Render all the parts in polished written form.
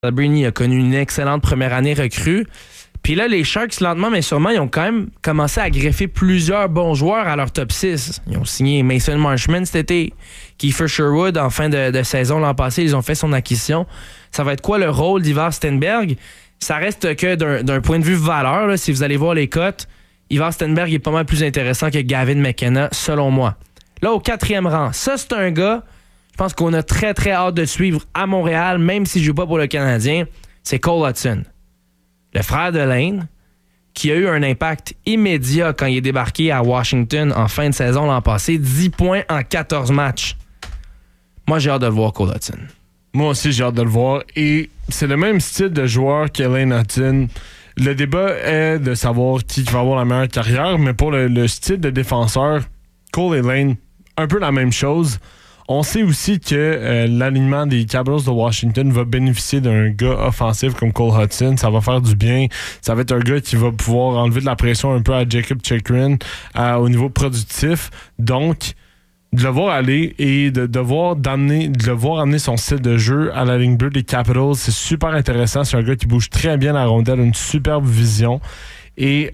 Brini a connu une excellente première année recrue. Puis là, les Sharks, lentement mais sûrement, ils ont quand même commencé à greffer plusieurs bons joueurs à leur top 6. Ils ont signé Mason Marchment cet été, Kiefer Sherwood en fin de saison l'an passé, ils ont fait son acquisition. Ça va être quoi le rôle d'Ivar Stenberg? Ça reste que d'un point de vue valeur, là, si vous allez voir les cotes, Ivar Stenberg est pas mal plus intéressant que Gavin McKenna, selon moi. Là, au 4e rang, ça c'est un gars, je pense qu'on a très très hâte de suivre à Montréal, même s'il ne joue pas pour le Canadien, c'est Cole Hudson. Le frère de Lane, qui a eu un impact immédiat quand il est débarqué à Washington en fin de saison l'an passé, 10 points en 14 matchs. Moi, j'ai hâte de le voir, Cole Hudson. Moi aussi, j'ai hâte de le voir. Et c'est le même style de joueur que Lane Hutton. Le débat est de savoir qui va avoir la meilleure carrière, mais pour le style de défenseur, Cole et Lane, un peu la même chose. On sait aussi que l'alignement des Capitals de Washington va bénéficier d'un gars offensif comme Cole Hudson. Ça va faire du bien. Ça va être un gars qui va pouvoir enlever de la pression un peu à Jacob Chychrun au niveau productif. Donc, de le voir aller et de le voir amener son style de jeu à la ligne bleue des Capitals, c'est super intéressant. C'est un gars qui bouge très bien la rondelle, une superbe vision. Et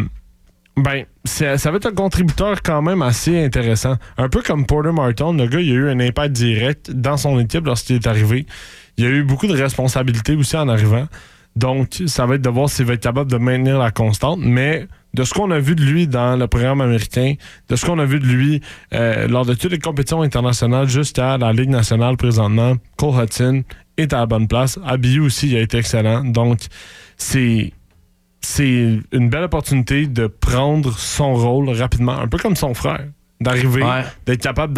ça va être un contributeur quand même assez intéressant. Un peu comme Porter Martin, le gars, il a eu un impact direct dans son équipe lorsqu'il est arrivé. Il a eu beaucoup de responsabilités aussi en arrivant. Donc, ça va être de voir s'il va être capable de maintenir la constante. Mais de ce qu'on a vu de lui dans le programme américain, de ce qu'on a vu de lui lors de toutes les compétitions internationales jusqu'à la Ligue nationale présentement, Cole Hudson est à la bonne place. Abiyu aussi, il a été excellent. Donc, c'est une belle opportunité de prendre son rôle rapidement, un peu comme son frère, d'arriver, d'être capable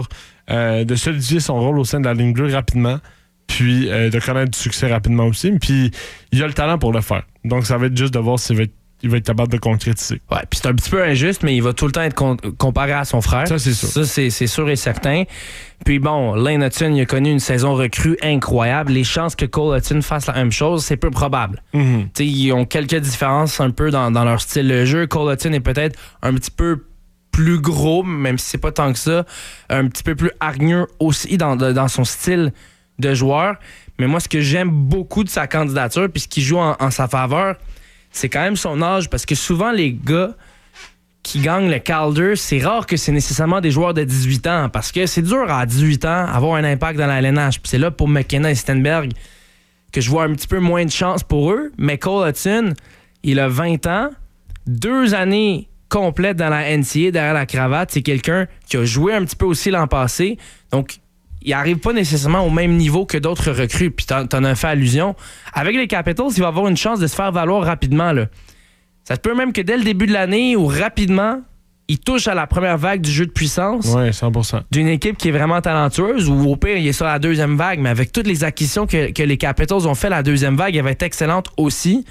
de solidifier son rôle au sein de la ligne bleue rapidement, puis de connaître du succès rapidement aussi. Puis il a le talent pour le faire. Donc ça va être juste de voir s'il va être capable de concrétiser. Ouais, puis c'est un petit peu injuste, mais il va tout le temps être comparé à son frère. Ça, c'est sûr. Ça, c'est sûr et certain. Puis bon, Lane Hutton, il a connu une saison recrue incroyable. Les chances que Cole Hudson fasse la même chose, c'est peu probable. Mm-hmm. T'sais, ils ont quelques différences un peu dans leur style de jeu. Cole Hudson est peut-être un petit peu plus gros, même si c'est pas tant que ça, un petit peu plus hargneux aussi dans son style de joueur. Mais moi, ce que j'aime beaucoup de sa candidature, puis ce qui joue en sa faveur, c'est quand même son âge, parce que souvent, les gars qui gagnent le Calder, c'est rare que c'est nécessairement des joueurs de 18 ans, parce que c'est dur à 18 ans avoir un impact dans la LNH. Puis c'est là pour McKenna et Stenberg que je vois un petit peu moins de chance pour eux. Mais Cole Hudson, il a 20 ans, 2 années complètes dans la NCAA derrière la cravate. C'est quelqu'un qui a joué un petit peu aussi l'an passé. Donc, il n'arrive pas nécessairement au même niveau que d'autres recrues. Puis t'en as fait allusion. Avec les Capitals, il va avoir une chance de se faire valoir rapidement, là. Ça se peut même que dès le début de l'année ou rapidement, il touche à la première vague du jeu de puissance. Oui, 100%. D'une équipe qui est vraiment talentueuse, ou au pire, il est sur la deuxième vague. Mais avec toutes les acquisitions que les Capitals ont fait, la deuxième vague, elle va être excellente aussi.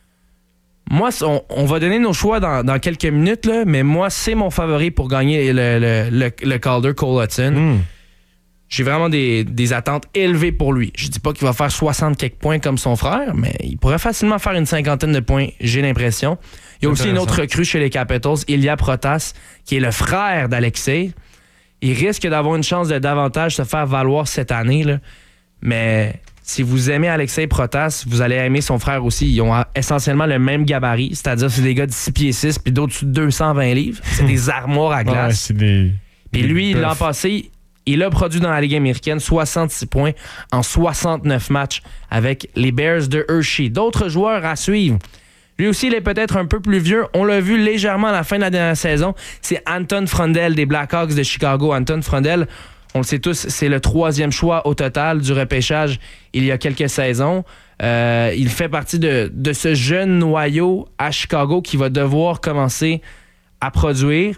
Moi, on va donner nos choix dans quelques minutes, là, mais moi, c'est mon favori pour gagner le Calder, Cole Hudson. J'ai vraiment des attentes élevées pour lui. Je dis pas qu'il va faire 60 quelques points comme son frère, mais il pourrait facilement faire une 50aine de points, j'ai l'impression. Il y a aussi une autre recrue chez les Capitals, Ilya Protas, qui est le frère d'Alexei. Il risque d'avoir une chance de davantage se faire valoir cette année, là. Mais si vous aimez Alexei Protas, vous allez aimer son frère aussi. Ils ont essentiellement le même gabarit, c'est-à-dire c'est des gars de 6 pieds 6 puis d'au-dessus de 220 livres. C'est des armoires à glace. Ouais, c'est des... Puis lui, l'an passé, il a produit dans la Ligue américaine 66 points en 69 matchs avec les Bears de Hershey. D'autres joueurs à suivre. Lui aussi, il est peut-être un peu plus vieux. On l'a vu légèrement à la fin de la dernière saison. C'est Anton Frundell des Blackhawks de Chicago. Anton Frundell, on le sait tous, c'est le 3e choix au total du repêchage il y a quelques saisons. Il fait partie de ce jeune noyau à Chicago qui va devoir commencer à produire.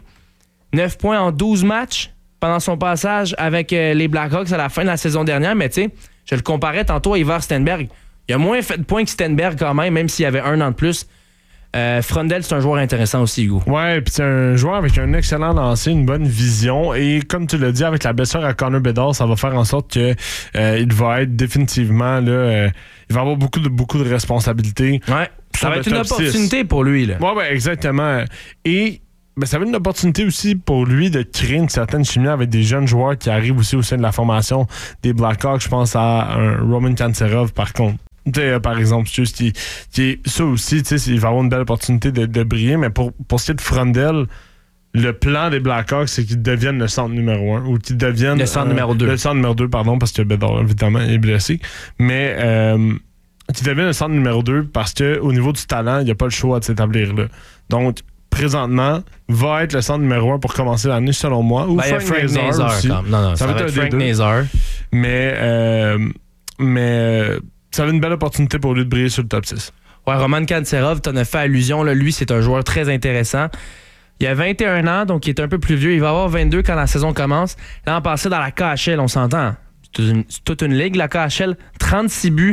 9 points en 12 matchs pendant son passage avec les Blackhawks à la fin de la saison dernière. Mais tu sais, je le comparais tantôt à Ivar Stenberg. Il a moins fait de points que Stenberg quand même s'il y avait 1 an de plus. Frundell, c'est un joueur intéressant aussi, Hugo. Ouais, puis c'est un joueur avec un excellent lancer, une bonne vision. Et comme tu l'as dit, avec la blessure à Connor Bedard, ça va faire en sorte que il va être définitivement là. Il va avoir beaucoup de responsabilités. Ouais, ça va être une opportunité pour lui, là. Ouais, exactement. Et ça va être une opportunité aussi pour lui de créer une certaine chimie avec des jeunes joueurs qui arrivent aussi au sein de la formation des Blackhawks. Je pense à un Roman Kantserov, par contre. Par exemple, juste qui est ça aussi, il va avoir une belle opportunité de briller, mais pour ce qui est de Frondel, le plan des Blackhawks, c'est qu'ils deviennent le centre numéro 1 ou qu'ils deviennent le centre numéro 2. Le centre numéro 2, pardon, parce que Bedard, évidemment, est blessé. Mais qu'ils deviennent le centre numéro 2 parce qu'au niveau du talent, il n'y a pas le choix de s'établir là. Donc, présentement, va être le centre numéro 1 pour commencer l'année, selon moi. Ou Frank Nazar aussi. Non, ça va être Frank Nazar. Mais ça va être une belle opportunité pour lui de briller sur le top 6. Ouais, Roman Kantserov, t'en as fait allusion. Là, lui, c'est un joueur très intéressant. Il a 21 ans, donc il est un peu plus vieux. Il va avoir 22 quand la saison commence. L'an passé, dans la KHL, on s'entend. C'est toute une ligue, la KHL. 36 buts,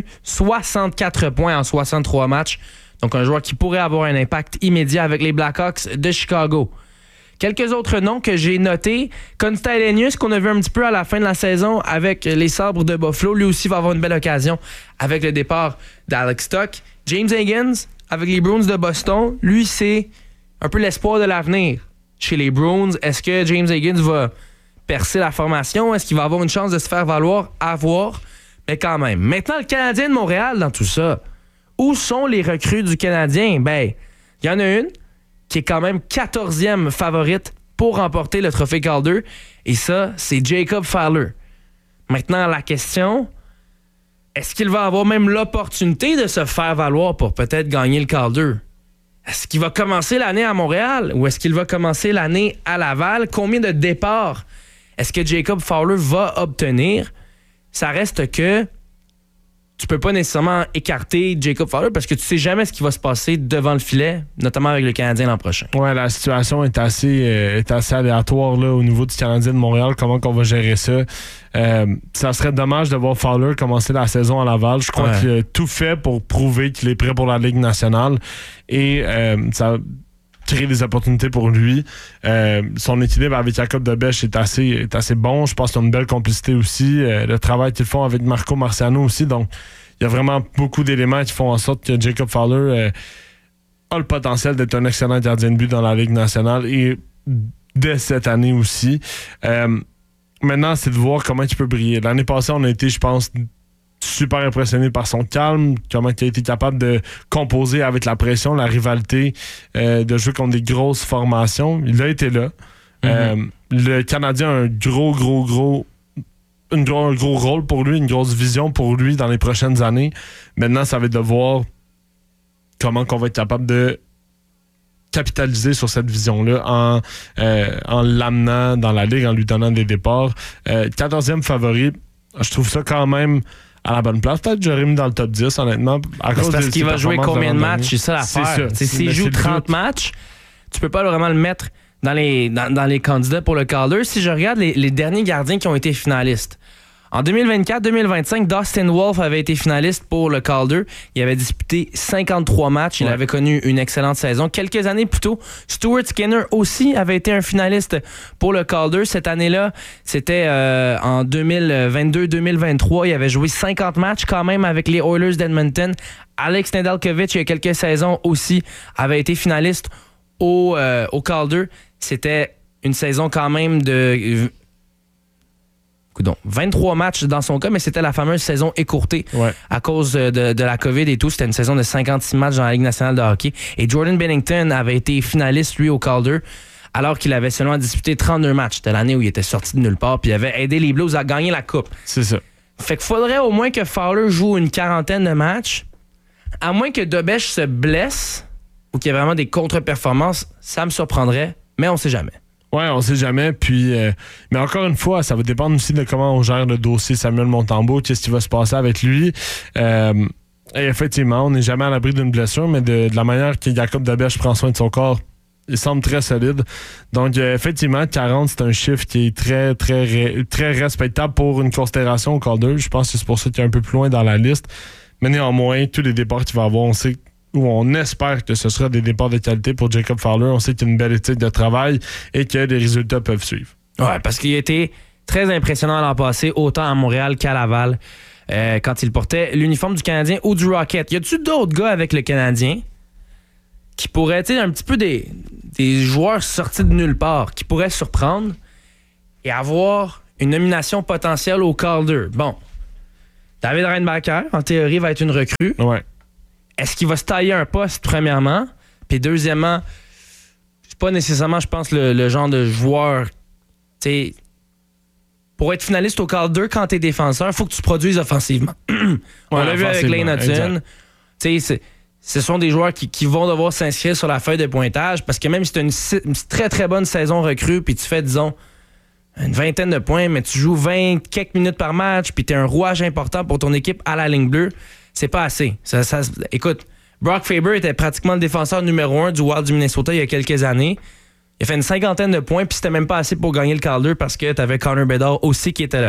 64 points en 63 matchs. Donc, un joueur qui pourrait avoir un impact immédiat avec les Blackhawks de Chicago. Quelques autres noms que j'ai notés. Konsta Helenius, qu'on a vu un petit peu à la fin de la saison avec les Sabres de Buffalo. Lui aussi va avoir une belle occasion avec le départ d'Alex Stock. James Higgins, avec les Bruins de Boston. Lui, c'est un peu l'espoir de l'avenir chez les Bruins. Est-ce que James Higgins va percer la formation? Est-ce qu'il va avoir une chance de se faire valoir? À voir. Mais quand même. Maintenant, le Canadien de Montréal dans tout ça. Où sont les recrues du Canadien? Ben, il y en a une qui est quand même 14e favorite pour remporter le trophée Calder. Et ça, c'est Jacob Fowler. Maintenant, la question, est-ce qu'il va avoir même l'opportunité de se faire valoir pour peut-être gagner le Calder? Est-ce qu'il va commencer l'année à Montréal ou est-ce qu'il va commencer l'année à Laval? Combien de départs est-ce que Jacob Fowler va obtenir? Ça reste que tu peux pas nécessairement écarter Jacob Fowler parce que tu sais jamais ce qui va se passer devant le filet, notamment avec le Canadien l'an prochain. Ouais, la situation est assez aléatoire là, au niveau du Canadien de Montréal. Comment qu'on va gérer ça? Ça serait dommage de voir Fowler commencer la saison à Laval. Je crois qu'il a tout fait pour prouver qu'il est prêt pour la Ligue nationale et ça créer des opportunités pour lui. Son équilibre avec Jacob Debesch est assez bon. Je pense qu'ils ont une belle complicité aussi. Le travail qu'ils font avec Marco Marciano aussi. Donc, il y a vraiment beaucoup d'éléments qui font en sorte que Jacob Fowler a le potentiel d'être un excellent gardien de but dans la Ligue nationale et dès cette année aussi. Maintenant, c'est de voir comment il peut briller. L'année passée, on a été, je pense, super impressionné par son calme, comment il a été capable de composer avec la pression, la rivalité, de jouer contre des grosses formations. Il a été là. Le Canadien a un gros rôle pour lui, une grosse vision pour lui dans les prochaines années. Maintenant, ça va être de voir comment on va être capable de capitaliser sur cette vision-là en l'amenant dans la Ligue, en lui donnant des départs. 14e favori, je trouve ça quand même à la bonne place. Peut-être que j'aurais mis dans le top 10, honnêtement. Parce qu'il va jouer combien de matchs? C'est ça l'affaire. S'il joue 30 matchs, tu peux pas vraiment le mettre dans les candidats pour le Calder. Si je regarde les derniers gardiens qui ont été finalistes, en 2024-2025, Dustin Wolf avait été finaliste pour le Calder. Il avait disputé 53 matchs. Il avait connu une excellente saison. Quelques années plus tôt, Stuart Skinner aussi avait été un finaliste pour le Calder. Cette année-là, c'était en 2022-2023. Il avait joué 50 matchs quand même avec les Oilers d'Edmonton. Alex Nedeljkovic, il y a quelques saisons aussi, avait été finaliste au Calder. C'était une saison quand même de 23 matchs dans son cas, mais c'était la fameuse saison écourtée à cause de la COVID et tout. C'était une saison de 56 matchs dans la Ligue nationale de hockey. Et Jordan Binnington avait été finaliste, lui, au Calder, alors qu'il avait seulement disputé 32 matchs. C'était l'année où il était sorti de nulle part, puis il avait aidé les Blues à gagner la Coupe. C'est ça. Fait qu'il faudrait au moins que Fowler joue une quarantaine de matchs, à moins que Debesch se blesse ou qu'il y ait vraiment des contre-performances. Ça me surprendrait, mais on sait jamais. Ouais, on sait jamais. Puis, mais encore une fois, ça va dépendre aussi de comment on gère le dossier Samuel Montembeault, qu'est-ce qui va se passer avec lui. Et effectivement, on n'est jamais à l'abri d'une blessure, mais de la manière que Jacob Debesch prend soin de son corps, il semble très solide. Donc, effectivement, 40, c'est un chiffre qui est très, très, très respectable pour une considération au Calder. Je pense que c'est pour ça qu'il est un peu plus loin dans la liste. Mais néanmoins, tous les départs qu'il va avoir, on sait où on espère que ce sera des départs de qualité pour Jacob Fowler. On sait qu'il y a une belle éthique de travail et que les résultats peuvent suivre. Ouais, parce qu'il a été très impressionnant l'an passé, autant à Montréal qu'à Laval, quand il portait l'uniforme du Canadien ou du Rocket. Y a-tu d'autres gars avec le Canadien qui pourraient, tu sais, un petit peu des joueurs sortis de nulle part, qui pourraient surprendre et avoir une nomination potentielle au Calder. Bon, David Reinbacher, en théorie, va être une recrue. Ouais. Est-ce qu'il va se tailler un poste, premièrement? Puis deuxièmement, c'est pas nécessairement, je pense, le genre de joueur, tu sais, pour être finaliste au Calder, quand t'es défenseur, il faut que tu produises offensivement. On l'a vu avec Lane Hudson. Tu sais, ce sont des joueurs qui vont devoir s'inscrire sur la feuille de pointage parce que même si tu as une très très bonne saison recrue puis tu fais, disons, une vingtaine de points, mais tu joues 20 quelques minutes par match puis tu es un rouage important pour ton équipe à la ligne bleue, c'est pas assez. Écoute, Brock Faber était pratiquement le défenseur numéro 1 du Wild du Minnesota il y a quelques années. Il a fait une 50aine de points puis c'était même pas assez pour gagner le Calder parce que tu avais Connor Bedard aussi qui était là.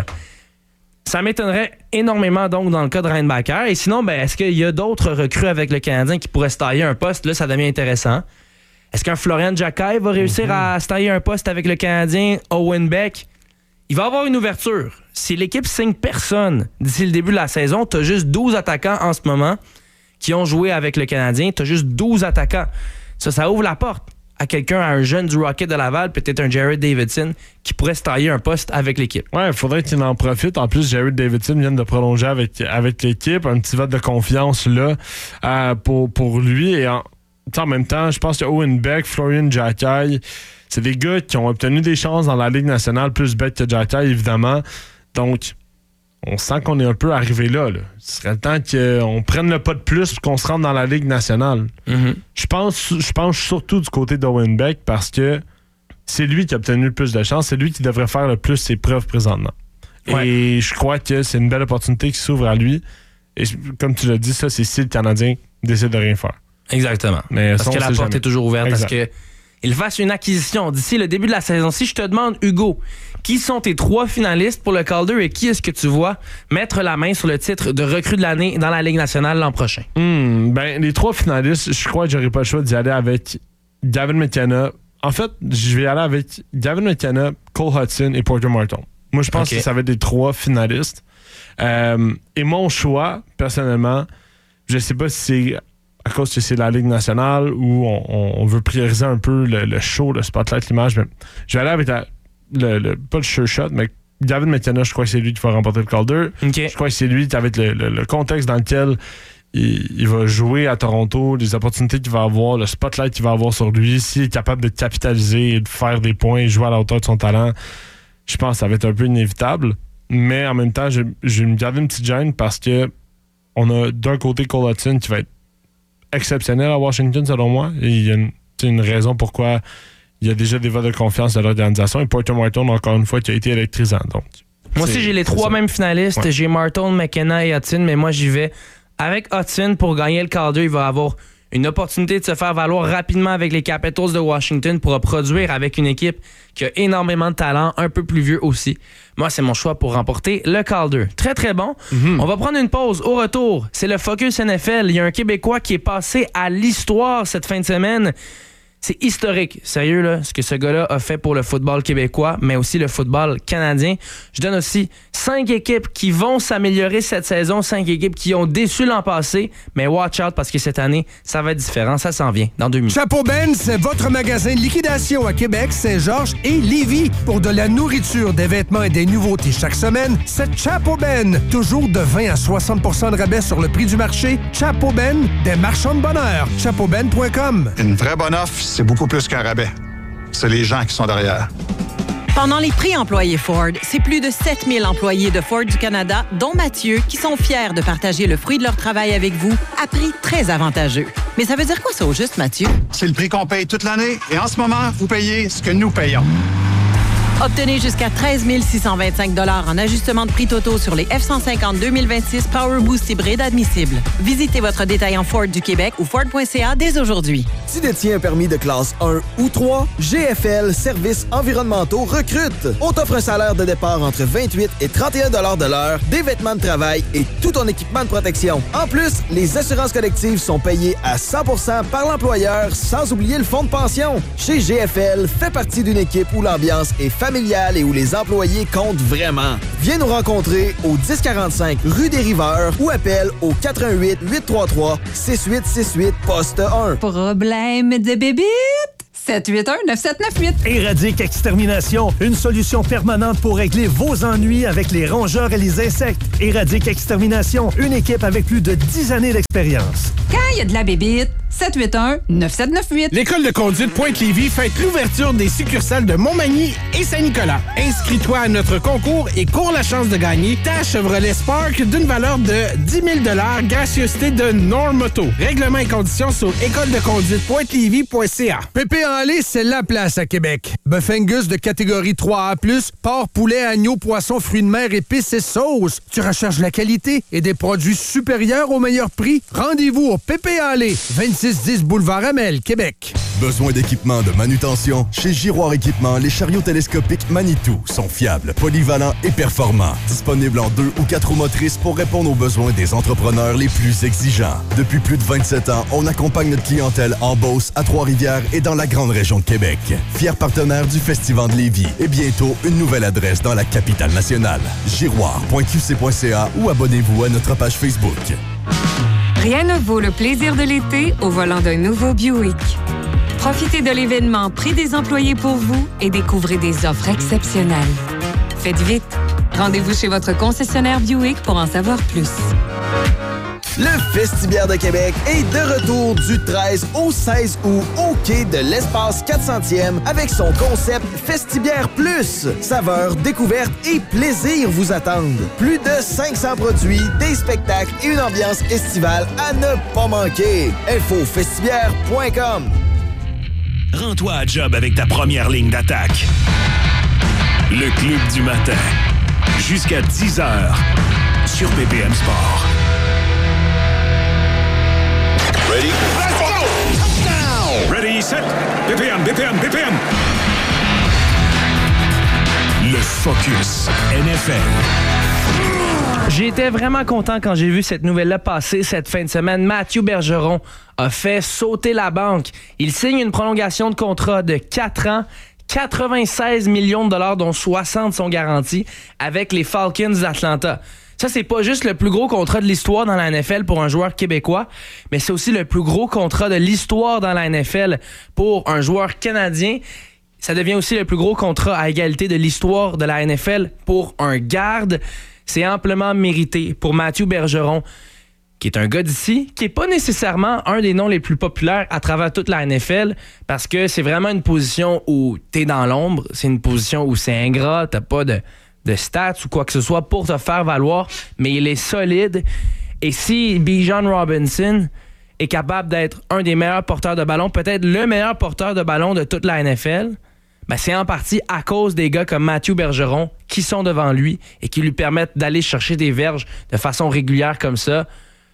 Ça m'étonnerait énormément donc dans le cas de Reinbacher. Et sinon, est-ce qu'il y a d'autres recrues avec le Canadien qui pourraient se tailler un poste? Là, ça devient intéressant. Est-ce qu'un Florian Jacquet va réussir à se tailler un poste avec le Canadien? Owen Beck? Il va avoir une ouverture. Si l'équipe signe personne d'ici le début de la saison, tu as juste 12 attaquants en ce moment qui ont joué avec le Canadien. Tu as juste 12 attaquants. Ça ouvre la porte à quelqu'un, à un jeune du Rocket de Laval, peut-être un Jared Davidson, qui pourrait se tailler un poste avec l'équipe. Ouais, il faudrait qu'il en profite. En plus, Jared Davidson vient de prolonger avec l'équipe. Un petit vote de confiance là pour lui. Et en même temps, je pense que Owen Beck, Florian Jacquet, c'est des gars qui ont obtenu des chances dans la Ligue nationale, plus Beck que Jacquet, évidemment. Donc, on sent qu'on est un peu arrivé là. Ce serait le temps qu'on prenne le pas de plus et qu'on se rende dans la Ligue nationale. Mm-hmm. Je pense surtout du côté d'Owen Beck parce que c'est lui qui a obtenu le plus de chances. C'est lui qui devrait faire le plus ses preuves présentement. Ouais. Et je crois que c'est une belle opportunité qui s'ouvre à lui. Et comme tu l'as dit, ça, c'est si le Canadien décide de rien faire. Exactement. Mais parce que la porte est toujours ouverte. Exact. Parce qu'il fasse une acquisition d'ici le début de la saison. Si je te demande, Hugo, qui sont tes 3 finalistes pour le Calder et qui est-ce que tu vois mettre la main sur le titre de recrue de l'année dans la Ligue nationale l'an prochain? Les 3 finalistes, je crois que j'aurais pas le choix d'y aller avec Gavin McKenna. En fait, je vais y aller avec Gavin McKenna, Cole Hudson et Porter Martin. Moi, je pense que ça va être des 3 finalistes. Et mon choix, personnellement, je sais pas si c'est à cause que c'est la Ligue nationale où on veut prioriser un peu le show, le spotlight, l'image. Mais je vais aller avec pas le sure shot, mais Gavin McKenna, je crois que c'est lui qui va remporter le Calder. Okay. Je crois que c'est lui qui, avec le contexte dans lequel il va jouer à Toronto, les opportunités qu'il va avoir, le spotlight qu'il va avoir sur lui, s'il est capable de capitaliser et de faire des points et jouer à la hauteur de son talent, je pense que ça va être un peu inévitable. Mais en même temps, je vais me garder une petite gêne parce que on a d'un côté Cole Hudson qui va être exceptionnel à Washington, selon moi. Et il y a une raison pourquoi il y a déjà des votes de confiance de l'organisation. Et Porter Martin, encore une fois, qui a été électrisant. Donc, moi aussi, j'ai les 3 mêmes finalistes. Ouais. J'ai Martin, McKenna et Hudson, mais moi, j'y vais avec Hudson pour gagner le Calder. Il va avoir une opportunité de se faire valoir rapidement avec les Capitals de Washington pour produire avec une équipe qui a énormément de talent, un peu plus vieux aussi. Moi, c'est mon choix pour remporter le Calder. Très, très bon. On va prendre une pause. Au retour, c'est le Focus NFL. Il y a un Québécois qui est passé à l'histoire cette fin de semaine. C'est historique, sérieux, là, ce que ce gars-là a fait pour le football québécois, mais aussi le football canadien. Je donne aussi 5 équipes qui vont s'améliorer cette saison, 5 équipes qui ont déçu l'an passé, mais watch out parce que cette année, ça va être différent. Ça s'en vient dans 2 minutes. Chapeau Ben, c'est votre magasin de liquidation à Québec, Saint-Georges et Lévis. Pour de la nourriture, des vêtements et des nouveautés chaque semaine, c'est Chapeau Ben. Toujours de 20 à 60 % de rabais sur le prix du marché. Chapeau Ben, des marchands de bonheur. chapeauben.com. Une vraie bonne offre, c'est beaucoup plus qu'un rabais. C'est les gens qui sont derrière. Pendant les prix employés Ford, c'est plus de 7000 employés de Ford du Canada, dont Mathieu, qui sont fiers de partager le fruit de leur travail avec vous à prix très avantageux. Mais ça veut dire quoi ça au juste, Mathieu? C'est le prix qu'on paye toute l'année et en ce moment, vous payez ce que nous payons. Obtenez jusqu'à 13 625 $ en ajustement de prix totaux sur les F-150 2026 Power Boost hybride admissibles. Visitez votre détaillant Ford du Québec ou Ford.ca dès aujourd'hui. Tu détiens un permis de classe 1 ou 3? GFL Services environnementaux recrute. On t'offre un salaire de départ entre 28 et 31 $ de l'heure, des vêtements de travail et tout ton équipement de protection. En plus, les assurances collectives sont payées à 100 % par l'employeur, sans oublier le fonds de pension. Chez GFL, fais partie d'une équipe où l'ambiance est familiale familiale et où les employés comptent vraiment. Viens nous rencontrer au 1045 rue des Riveurs ou appelle au 88 833 6868 poste 1. Problème de bébite? 781-9798. Éradique Extermination, une solution permanente pour régler vos ennuis avec les rongeurs et les insectes. Éradique Extermination, une équipe avec plus de 10 années d'expérience. Quand il y a de la bébite, 781-9798. L'école de conduite Pointe-Lévis fête l'ouverture des succursales de Montmagny et Saint-Nicolas. Inscris-toi à notre concours et cours la chance de gagner ta Chevrolet Spark d'une valeur de 10 000 $, gracieuseté de Normoto. Règlements et conditions sur écoledeconduite.lévis.ca. Pépé en lait, c'est la place à Québec. Bœuf Angus de catégorie 3A+, porc, poulet, agneau, poisson, fruits de mer, épices et sauces. Tu recherches la qualité et des produits supérieurs au meilleur prix? Rendez-vous au Pépé en lait, 2610 boulevard Amel, Québec. Besoin d'équipement de manutention? Chez Giroir Équipement, les chariots télescopiques Manitou sont fiables, polyvalents et performants. Disponibles en 2 ou 4 roues motrices pour répondre aux besoins des entrepreneurs les plus exigeants. Depuis plus de 27 ans, on accompagne notre clientèle en Beauce, à Trois-Rivières et dans la grande région de Québec. Fier partenaire du Festival de Lévis et bientôt une nouvelle adresse dans la capitale nationale. Giroir.qc.ca ou abonnez-vous à notre page Facebook. Rien ne vaut le plaisir de l'été au volant d'un nouveau Buick. Profitez de l'événement Prix des employés pour vous et découvrez des offres exceptionnelles. Faites vite. Rendez-vous chez votre concessionnaire Buick pour en savoir plus. Le Festibiaire de Québec est de retour du 13 au 16 août au quai de l'Espace 400e avec son concept Festibiaire Plus. Saveurs, découvertes et plaisir vous attendent. Plus de 500 produits, des spectacles et une ambiance estivale à ne pas manquer. infofestibiaire.com. Rends-toi à job avec ta première ligne d'attaque. Le Club du matin. Jusqu'à 10h sur BPM Sport. Ready? Let's go! Touchdown! Ready, set, BPM. Le Focus NFL. J'étais vraiment content quand j'ai vu cette nouvelle-là passer cette fin de semaine. Mathieu Bergeron a fait sauter la banque. Il signe une prolongation de contrat de 4 ans, 96 millions de $, dont 60 sont garantis, avec les Falcons d'Atlanta. Ça, c'est pas juste le plus gros contrat de l'histoire dans la NFL pour un joueur québécois, mais c'est aussi le plus gros contrat de l'histoire dans la NFL pour un joueur canadien. Ça devient aussi le plus gros contrat à égalité de l'histoire de la NFL pour un garde. C'est amplement mérité pour Mathieu Bergeron, qui est un gars d'ici, qui est pas nécessairement un des noms les plus populaires à travers toute la NFL, parce que c'est vraiment une position où t'es dans l'ombre, c'est une position où c'est ingrat, t'as pas de stats ou quoi que ce soit pour te faire valoir, mais il est solide. Et si Bijan Robinson est capable d'être un des meilleurs porteurs de ballon, peut-être le meilleur porteur de ballon de toute la NFL, ben c'est en partie à cause des gars comme Mathieu Bergeron qui sont devant lui et qui lui permettent d'aller chercher des verges de façon régulière comme ça.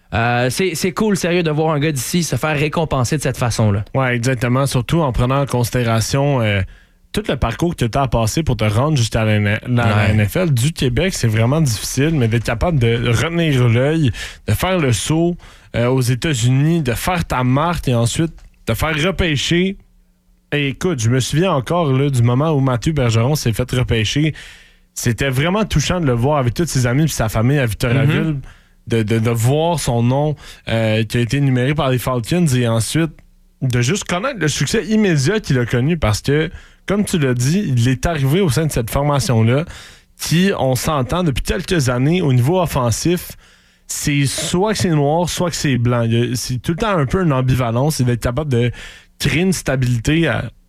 C'est cool, sérieux, de voir un gars d'ici se faire récompenser de cette façon-là. Ouais, exactement. Surtout en prenant en considération tout le parcours que tu as à passer pour te rendre jusqu'à la NFL. Du Québec, c'est vraiment difficile, mais d'être capable de retenir l'œil, de faire le saut aux États-Unis, de faire ta marque et ensuite de faire repêcher. Et écoute, je me souviens encore là, du moment où Mathieu Bergeron s'est fait repêcher. C'était vraiment touchant de le voir avec tous ses amis et sa famille à Victoriaville, de voir son nom qui a été numéré par les Falcons et ensuite de juste connaître le succès immédiat qu'il a connu parce que, comme tu l'as dit, il est arrivé au sein de cette formation-là qui, on s'entend depuis quelques années, au niveau offensif, c'est soit que c'est noir, soit que c'est blanc. C'est tout le temps un peu une ambivalence, c'est d'être capable de créer une stabilité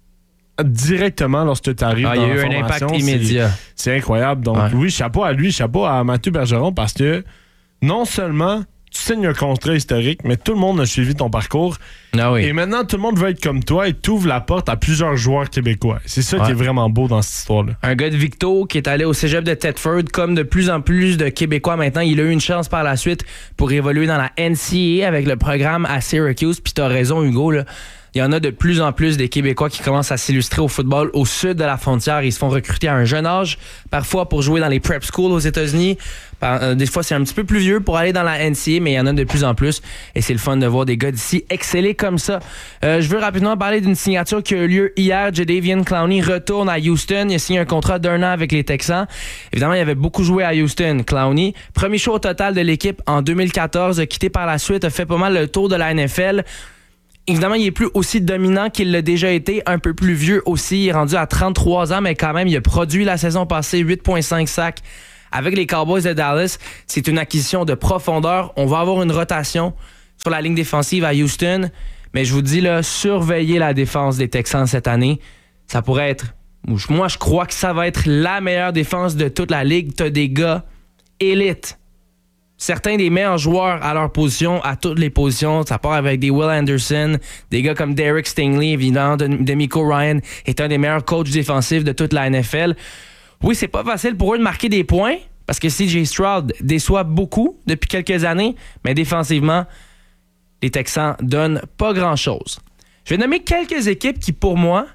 directement lorsque tu arrives dans la formation. Il y a eu un impact immédiat. C'est incroyable. Donc oui, chapeau à lui, chapeau à Mathieu Bergeron parce que non seulement tu signes un contrat historique, mais tout le monde a suivi ton parcours. Ah oui. Et maintenant, tout le monde veut être comme toi et t'ouvres la porte à plusieurs joueurs québécois. C'est ça qui est vraiment beau dans cette histoire-là. Un gars de Victo qui est allé au cégep de Thetford, comme de plus en plus de Québécois maintenant, il a eu une chance par la suite pour évoluer dans la NCAA avec le programme à Syracuse. Puis t'as raison, Hugo, là. il y en a de plus en plus des Québécois qui commencent à s'illustrer au football au sud de la frontière. Ils se font recruter à un jeune âge, parfois pour jouer dans les prep schools aux États-Unis. Des fois, c'est un petit peu plus vieux pour aller dans la NCAA, mais il y en a de plus en plus. Et c'est le fun de voir des gars d'ici exceller comme ça. Je veux rapidement parler d'une signature qui a eu lieu hier. Jadeveon Clowney retourne à Houston. Il a signé un contrat d'1 an avec les Texans. Évidemment, il avait beaucoup joué à Houston, Clowney. Premier choix au total de l'équipe en 2014. A quitté par la suite, a fait pas mal le tour de la NFL. Évidemment, il est plus aussi dominant qu'il l'a déjà été, un peu plus vieux aussi. Il est rendu à 33 ans, mais quand même, il a produit la saison passée 8,5 sacs avec les Cowboys de Dallas. C'est une acquisition de profondeur. On va avoir une rotation sur la ligne défensive à Houston, mais je vous dis, là, surveillez la défense des Texans cette année. Ça pourrait être... Moi, je crois que ça va être la meilleure défense de toute la ligue. T'as des gars élites. Certains des meilleurs joueurs à leur position, à toutes les positions. Ça part avec des Will Anderson, des gars comme Derek Stingley, évidemment. DeMeco Ryan est un des meilleurs coachs défensifs de toute la NFL. Oui, c'est pas facile pour eux de marquer des points parce que CJ Stroud déçoit beaucoup depuis quelques années, mais défensivement, les Texans donnent pas grand-chose. Je vais nommer quelques équipes qui, pour moi,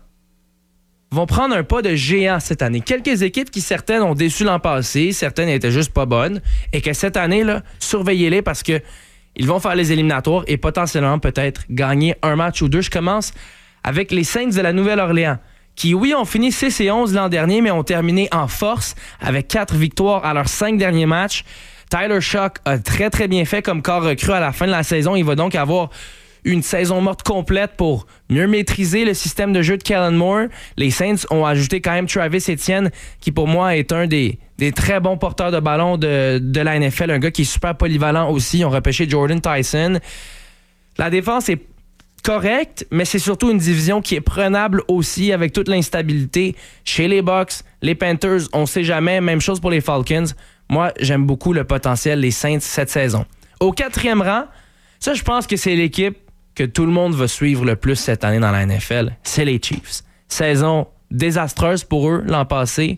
vont prendre un pas de géant cette année. Quelques équipes qui, certaines, ont déçu l'an passé, certaines étaient juste pas bonnes, et que cette année, là, surveillez-les parce que ils vont faire les éliminatoires et potentiellement peut-être gagner un match ou deux. Je commence avec les Saints de la Nouvelle-Orléans, qui, oui, ont fini 6-11 l'an dernier, mais ont terminé en force avec 4 victoires à leurs 5 derniers matchs. Tyler Shough a très, très bien fait comme corps recru à la fin de la saison. Il va donc avoir une saison morte complète pour mieux maîtriser le système de jeu de Kellen Moore. Les Saints ont ajouté quand même Travis Etienne, qui pour moi est un des très bons porteurs de ballon de la NFL, un gars qui est super polyvalent aussi. Ils ont repêché Jordan Tyson. La défense est correcte, mais c'est surtout une division qui est prenable aussi avec toute l'instabilité chez les Bucks, les Panthers, on sait jamais. Même chose pour les Falcons. Moi, j'aime beaucoup le potentiel des Saints cette saison. Au 4e rang, ça, je pense que c'est l'équipe que tout le monde va suivre le plus cette année dans la NFL. C'est les Chiefs. Saison désastreuse pour eux l'an passé.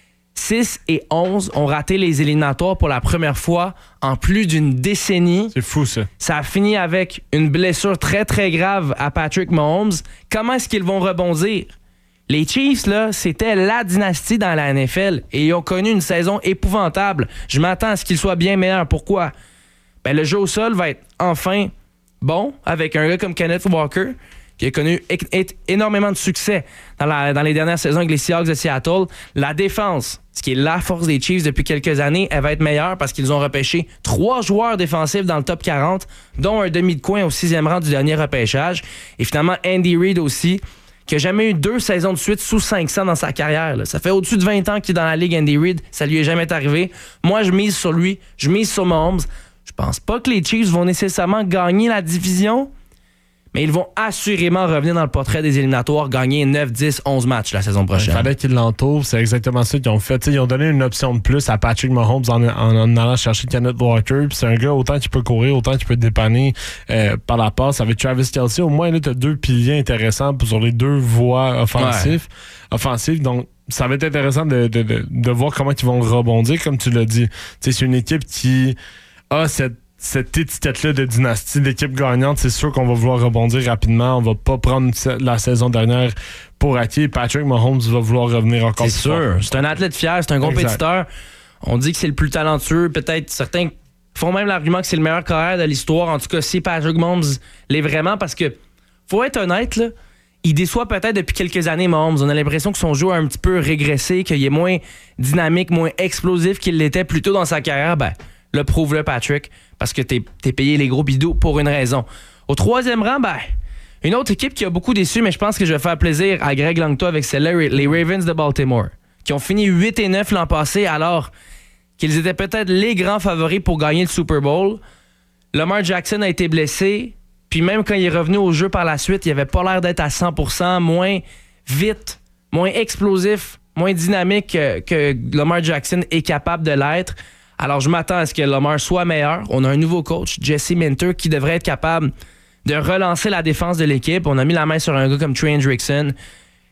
6-11 ont raté les éliminatoires pour la première fois en plus d'une décennie. C'est fou, ça. Ça a fini avec une blessure très, très grave à Patrick Mahomes. Comment est-ce qu'ils vont rebondir? Les Chiefs, là, c'était la dynastie dans la NFL et ils ont connu une saison épouvantable. Je m'attends à ce qu'ils soient bien meilleurs. Pourquoi? Ben, le jeu au sol va être enfin bon avec un gars comme Kenneth Walker qui a connu énormément de succès dans les dernières saisons avec les Seahawks de Seattle. La défense, ce qui est la force des Chiefs depuis quelques années, elle va être meilleure parce qu'ils ont repêché 3 joueurs défensifs dans le top 40, dont un demi de coin au 6e rang du dernier repêchage. Et finalement, Andy Reid aussi, qui n'a jamais eu 2 saisons de suite sous 500 dans sa carrière. Là. Ça fait au-dessus de 20 ans qu'il est dans la ligue, Andy Reid. Ça lui est jamais arrivé. Moi, je mise sur lui. Je mise sur Mahomes. Je pense pas que les Chiefs vont nécessairement gagner la division, mais ils vont assurément revenir dans le portrait des éliminatoires, gagner 9, 10, 11 matchs la saison prochaine. Il fallait qu'ils l'entourent, c'est exactement ça qu'ils ont fait. T'sais, ils ont donné une option de plus à Patrick Mahomes en allant chercher Kenneth Walker. Puis c'est un gars, autant qu'il peut courir, autant qu'il peut dépanner par la passe. Avec Travis Kelce, au moins, tu as 2 piliers intéressants sur les 2 voies offensives. Donc, ça va être intéressant de voir comment ils vont rebondir, comme tu l'as dit. T'sais, c'est une équipe qui a cette étiquette-là de dynastie, d'équipe gagnante. C'est sûr qu'on va vouloir rebondir rapidement. On va pas prendre la saison dernière pour acquis. Patrick Mahomes va vouloir revenir encore plus fort. C'est sûr. C'est un athlète fier, c'est un compétiteur. On dit que c'est le plus talentueux. Peut-être certains font même l'argument que c'est le meilleur carrière de l'histoire. En tout cas, si Patrick Mahomes l'est vraiment, parce que faut être honnête, là, il déçoit peut-être depuis quelques années Mahomes. On a l'impression que son jeu a un petit peu régressé, qu'il est moins dynamique, moins explosif qu'il l'était plus tôt dans sa carrière. Ben, le prouve-le, Patrick, parce que t'es payé les gros bidoux pour une raison. Au 3e rang, ben, une autre équipe qui a beaucoup déçu, mais je pense que je vais faire plaisir à Greg Langto avec celle-là, les Ravens de Baltimore, qui ont fini 8-9 l'an passé, alors qu'ils étaient peut-être les grands favoris pour gagner le Super Bowl. Lamar Jackson a été blessé, puis même quand il est revenu au jeu par la suite, il avait pas l'air d'être à 100%, moins vite, moins explosif, moins dynamique que Lamar Jackson est capable de l'être. Alors, je m'attends à ce que Lamar soit meilleur. On a un nouveau coach, Jesse Minter, qui devrait être capable de relancer la défense de l'équipe. On a mis la main sur un gars comme Trey Hendrickson.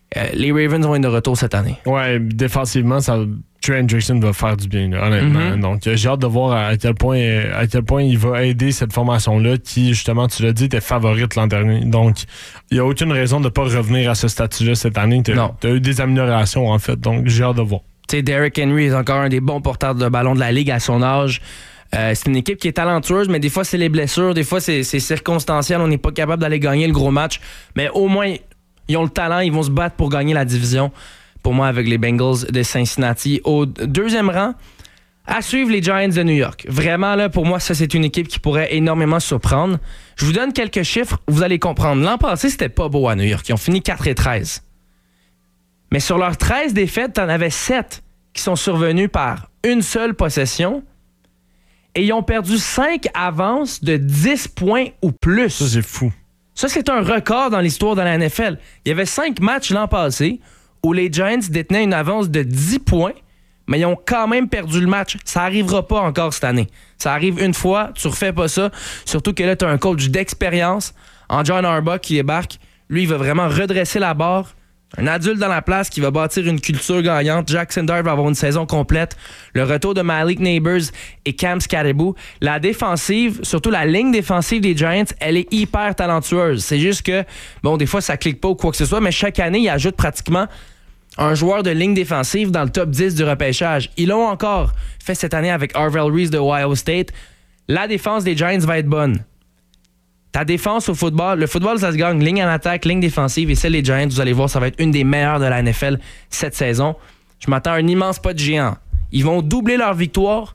les Ravens vont être de retour cette année. Ouais, défensivement, Trey Hendrickson va faire du bien, là, honnêtement. Donc, j'ai hâte de voir à quel point il va aider cette formation-là qui, justement, tu l'as dit, était favorite l'an dernier. Donc, il n'y a aucune raison de ne pas revenir à ce statut-là cette année. Tu as eu des améliorations, en fait. Donc, j'ai hâte de voir. Tu sais, Derrick Henry est encore un des bons porteurs de ballon de la Ligue à son âge. C'est une équipe qui est talentueuse, mais des fois, c'est les blessures. Des fois, c'est circonstanciel. On n'est pas capable d'aller gagner le gros match. Mais au moins, ils ont le talent. Ils vont se battre pour gagner la division. Pour moi, avec les Bengals de Cincinnati. Au deuxième rang, à suivre les Giants de New York. Vraiment, là, pour moi, ça, c'est une équipe qui pourrait énormément surprendre. Je vous donne quelques chiffres, vous allez comprendre. L'an passé, c'était pas beau à New York. Ils ont fini 4-13. Mais sur leurs 13 défaites, t'en avais 7 qui sont survenus par une seule possession. Et ils ont perdu 5 avances de 10 points ou plus. Ça, c'est fou. Ça, c'est un record dans l'histoire de la NFL. Il y avait 5 matchs l'an passé où les Giants détenaient une avance de 10 points, mais ils ont quand même perdu le match. Ça n'arrivera pas encore cette année. Ça arrive une fois, tu refais pas ça. Surtout que là, tu as un coach d'expérience en John Harbaugh qui débarque. Lui, il va vraiment redresser la barre. Un adulte dans la place qui va bâtir une culture gagnante. Jackson Dart va avoir une saison complète. Le retour de Malik Neighbors et Cam Skattebo. La défensive, surtout la ligne défensive des Giants, elle est hyper talentueuse. C'est juste que, bon, des fois, ça clique pas ou quoi que ce soit, mais chaque année, ils ajoutent pratiquement un joueur de ligne défensive dans le top 10 du repêchage. Ils l'ont encore fait cette année avec Arvell Reese de Ohio State. La défense des Giants va être bonne. Ta défense au football, le football, ça se gagne ligne en attaque, ligne défensive, et celle des Giants, vous allez voir, ça va être une des meilleures de la NFL cette saison. Je m'attends à un immense pas de géant. Ils vont doubler leur victoire.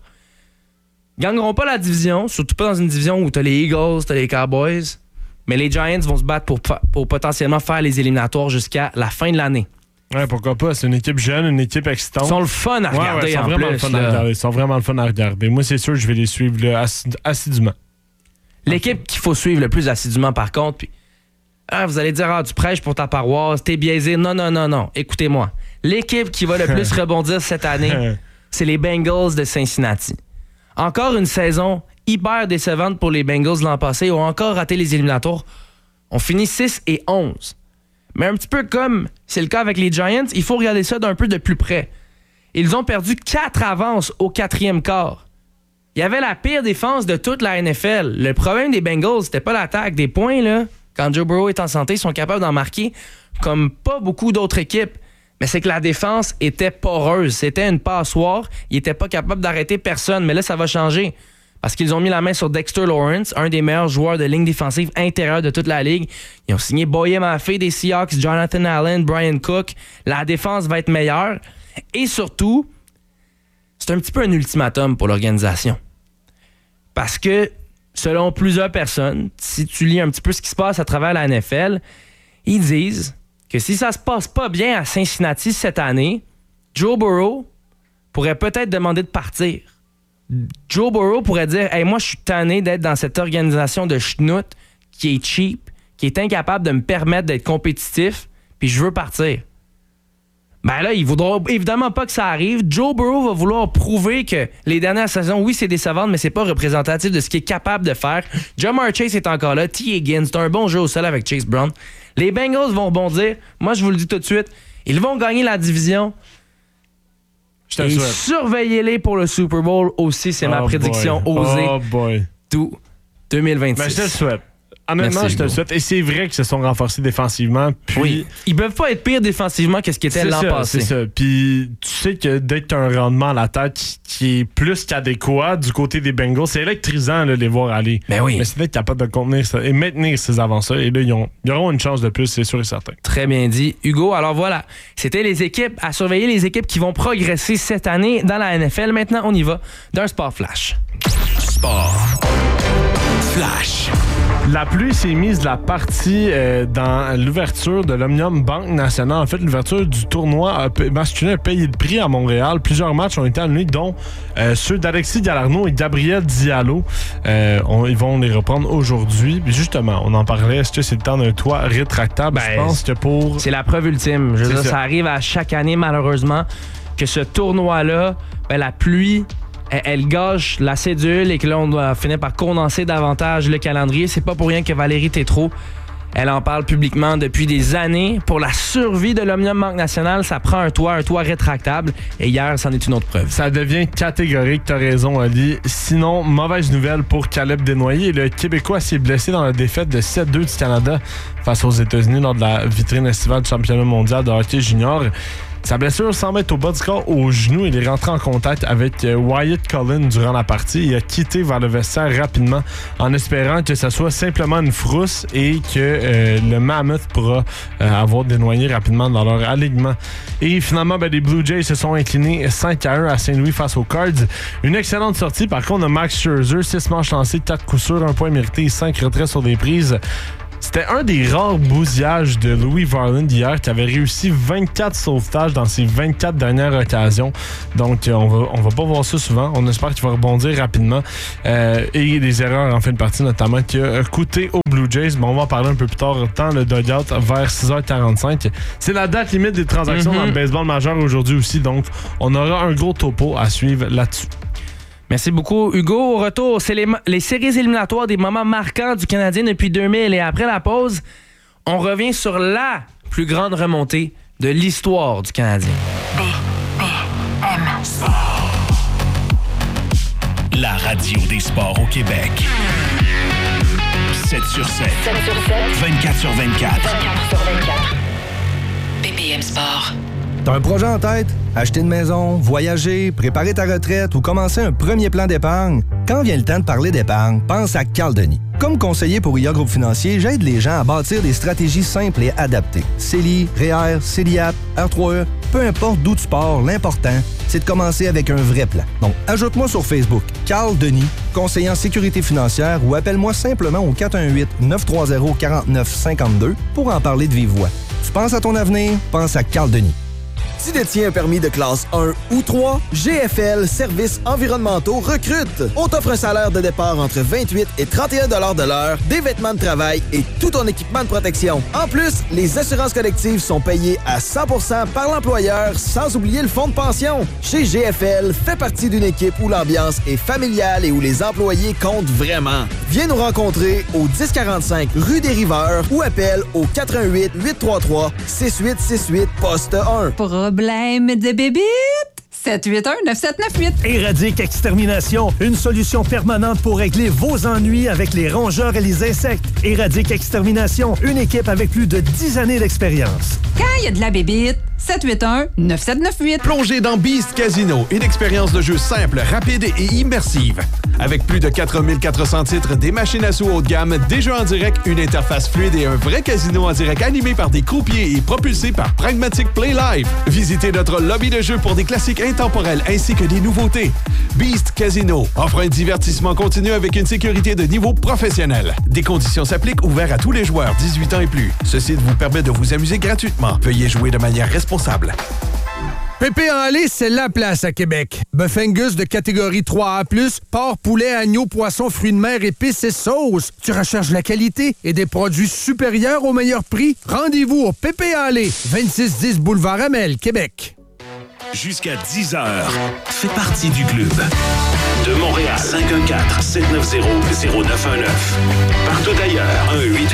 Ils gagneront pas la division, surtout pas dans une division où t'as les Eagles, t'as les Cowboys, mais les Giants vont se battre pour potentiellement faire les éliminatoires jusqu'à la fin de l'année. Ouais, pourquoi pas? C'est une équipe jeune, une équipe excitante. Ils sont le fun à regarder. Ils sont vraiment le fun à regarder. Ils sont vraiment le fun à regarder. Moi, c'est sûr, je vais les suivre là, assidûment. L'équipe qu'il faut suivre le plus assidûment, par contre, puis vous allez dire, tu prêches pour ta paroisse, t'es biaisé. Non. Écoutez-moi. L'équipe qui va le plus rebondir cette année, c'est les Bengals de Cincinnati. Encore une saison hyper décevante pour les Bengals l'an passé. Ils ont encore raté les éliminatoires. On finit 6-11. Mais un petit peu comme c'est le cas avec les Giants, il faut regarder ça d'un peu de plus près. Ils ont perdu 4 avances au 4e quart. Il y avait la pire défense de toute la NFL. Le problème des Bengals, c'était pas l'attaque. Des points, là, quand Joe Burrow est en santé, ils sont capables d'en marquer comme pas beaucoup d'autres équipes. Mais c'est que la défense était poreuse. C'était une passoire. Ils n'étaient pas capables d'arrêter personne. Mais là, ça va changer. Parce qu'ils ont mis la main sur Dexter Lawrence, un des meilleurs joueurs de ligne défensive intérieure de toute la Ligue. Ils ont signé Boye Maffei des Seahawks, Jonathan Allen, Brian Cook. La défense va être meilleure. Et surtout, c'est un petit peu un ultimatum pour l'organisation. Parce que, selon plusieurs personnes, si tu lis un petit peu ce qui se passe à travers la NFL, ils disent que si ça se passe pas bien à Cincinnati cette année, Joe Burrow pourrait peut-être demander de partir. Joe Burrow pourrait dire « Hey, moi, je suis tanné d'être dans cette organisation de schnout qui est cheap, qui est incapable de me permettre d'être compétitif, puis je veux partir. » Ben là, il voudra évidemment pas que ça arrive. Joe Burrow va vouloir prouver que les dernières saisons, oui, c'est décevant, mais c'est pas représentatif de ce qu'il est capable de faire. Jamar Chase est encore là. T. Higgins, c'est un bon jeu au sol avec Chase Brown. Les Bengals vont rebondir. Moi, je vous le dis tout de suite. Ils vont gagner la division. Et surveillez-les pour le Super Bowl aussi. C'est ma prédiction osée. Oh boy. Tout 2026. Ben, je te le souhaite. Honnêtement, merci, je te le souhaite. Et c'est vrai qu'ils se sont renforcés défensivement. Puis... Oui. Ils peuvent pas être pires défensivement que ce qu'ils étaient l'an passé. C'est ça. Puis tu sais que dès que tu as un rendement à l'attaque qui est plus qu'adéquat du côté des Bengals, c'est électrisant là, de les voir aller. Ben oui. Mais c'est d'être capable de contenir ça et maintenir ces avances-là. Et là, ils auront une chance de plus, c'est sûr et certain. Très bien dit. Hugo, alors voilà. C'était les équipes à surveiller, les équipes qui vont progresser cette année dans la NFL. Maintenant, on y va d'un sport flash. Sport flash. La pluie s'est mise de la partie dans l'ouverture de l'Omnium Banque Nationale. En fait, l'ouverture du tournoi masculin a payé le prix à Montréal. Plusieurs matchs ont été annulés, dont ceux d'Alexis Galarneau et Gabriel Diallo. Ils vont les reprendre aujourd'hui. Puis justement, on en parlait. Est-ce que c'est le temps d'un toit rétractable? Je pense que pour... C'est la preuve ultime. Je veux dire, ça arrive à chaque année, malheureusement, que ce tournoi-là, la pluie... Elle gâche la cédule et que là, on doit finir par condenser davantage le calendrier. C'est pas pour rien que Valérie Tétrault Elle en parle publiquement depuis des années. Pour la survie de l'Omnium Banque Nationale, ça prend un toit rétractable. Et hier, c'en est une autre preuve. Ça devient catégorique, t'as raison, Ali. Sinon, mauvaise nouvelle pour Caleb Desnoyers. Le Québécois s'est blessé dans la défaite de 7-2 du Canada face aux États-Unis lors de la vitrine estivale du championnat mondial de hockey junior. Sa blessure semble être au bas du corps, au genou. Il est rentré en contact avec Wyatt Cullen durant la partie. Il a quitté vers le vestiaire rapidement en espérant que ça soit simplement une frousse et que le Mammoth pourra avoir Desnoyers rapidement dans leur alignement. Et finalement, les Blue Jays se sont inclinés 5-1 à Saint-Louis face aux Cards. Une excellente sortie. Par contre, de Max Scherzer, 6 manches lancées, 4 coups sûrs, 1 point mérité et 5 retraits sur des prises. C'était un des rares bousillages de Louis Varland hier qui avait réussi 24 sauvetages dans ses 24 dernières occasions. Donc, on va pas voir ça souvent. On espère qu'il va rebondir rapidement. Et des erreurs en fin de partie, notamment, qui a coûté aux Blue Jays. Bon, on va en parler un peu plus tard, dans le dugout, vers 6h45. C'est la date limite des transactions dans le baseball majeur aujourd'hui aussi. Donc, on aura un gros topo à suivre là-dessus. Merci beaucoup, Hugo. Au retour, c'est les séries éliminatoires des moments marquants du Canadien depuis 2000. Et après la pause, on revient sur la plus grande remontée de l'histoire du Canadien. BPM Sport. La radio des sports au Québec. 7 sur 7. 7 sur 7. 24 sur 24. 24 sur 24. BPM Sport. T'as un projet en tête? Acheter une maison, voyager, préparer ta retraite ou commencer un premier plan d'épargne? Quand vient le temps de parler d'épargne, pense à Carl Denis. Comme conseiller pour IA Groupe Financier, j'aide les gens à bâtir des stratégies simples et adaptées. CELI, REER, CELIAP, R3E, peu importe d'où tu pars, l'important, c'est de commencer avec un vrai plan. Donc, ajoute-moi sur Facebook, Carl Denis, conseiller en sécurité financière, ou appelle-moi simplement au 418-930-4952 pour en parler de vive voix. Tu penses à ton avenir? Pense à Carl Denis. Tu détiens un permis de classe 1 ou 3, GFL Services environnementaux recrute. On t'offre un salaire de départ entre 28 et 31 $ de l'heure, des vêtements de travail et tout ton équipement de protection. En plus, les assurances collectives sont payées à 100% par l'employeur, sans oublier le fonds de pension. Chez GFL, fais partie d'une équipe où l'ambiance est familiale et où les employés comptent vraiment. Viens nous rencontrer au 1045 rue des Riveurs ou appelle au 88 833 6868 poste 1. Problème de bébite? 781-9798. Éradique Extermination, une solution permanente pour régler vos ennuis avec les rongeurs et les insectes. Éradique Extermination, une équipe avec plus de 10 années d'expérience. Quand il y a de la bébite, 781-9798. Plongez dans Beast Casino, une expérience de jeu simple, rapide et immersive. Avec plus de 4400 titres, des machines à sous haut de gamme, des jeux en direct, une interface fluide et un vrai casino en direct animé par des croupiers et propulsé par Pragmatic Play Live. Visitez notre lobby de jeu pour des classiques intemporels ainsi que des nouveautés. Beast Casino offre un divertissement continu avec une sécurité de niveau professionnel. Des conditions s'appliquent, ouverts à tous les joueurs 18 ans et plus. Ce site vous permet de vous amuser gratuitement. Veuillez jouer de manière responsable. Pépé en lait, c'est la place à Québec. Bœuf Angus de catégorie 3A+, porc, poulet, agneau, poisson, fruits de mer, épices et sauces. Tu recherches la qualité et des produits supérieurs au meilleur prix? Rendez-vous au Pépé en lait, 2610 Boulevard Amel, Québec. Jusqu'à 10h, fais partie du club. De Montréal, 514-790-0919. Partout ailleurs,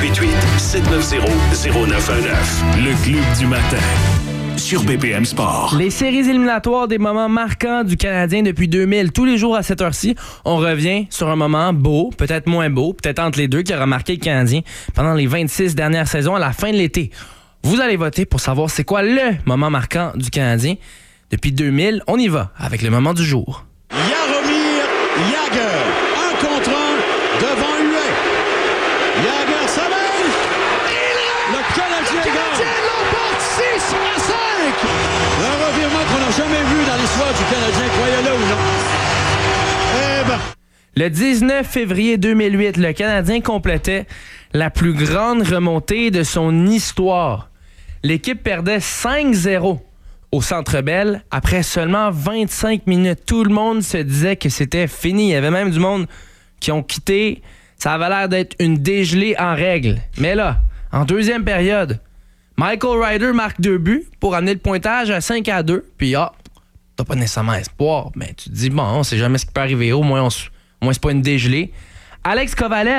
1-888-790-0919. Le club du matin. Sur BPM Sport. Les séries éliminatoires des moments marquants du Canadien depuis 2000. Tous les jours à cette heure-ci, on revient sur un moment beau, peut-être moins beau, peut-être entre les deux, qui aura marqué le Canadien pendant les 26 dernières saisons à la fin de l'été. Vous allez voter pour savoir c'est quoi le moment marquant du Canadien depuis 2000. On y va avec le moment du jour. Jaromir Jagr, 1 contre 1 devant Huet. Jagr s'amène. Le Canadien l'emporte 6-5. Un revirement qu'on n'a jamais vu dans l'histoire du Canadien, croyez-le ou non. Eh ben. Le 19 février 2008, le Canadien complétait la plus grande remontée de son histoire. L'équipe perdait 5-0 au Centre Bell après seulement 25 minutes. Tout le monde se disait que c'était fini. Il y avait même du monde qui ont quitté. Ça avait l'air d'être une dégelée en règle. Mais là, en deuxième période, Michael Ryder marque 2 buts pour amener le pointage à 5-2. Puis t'as pas nécessairement espoir. Mais tu te dis, bon, on sait jamais ce qui peut arriver. Au moins c'est pas une dégelée. Alex Kovalev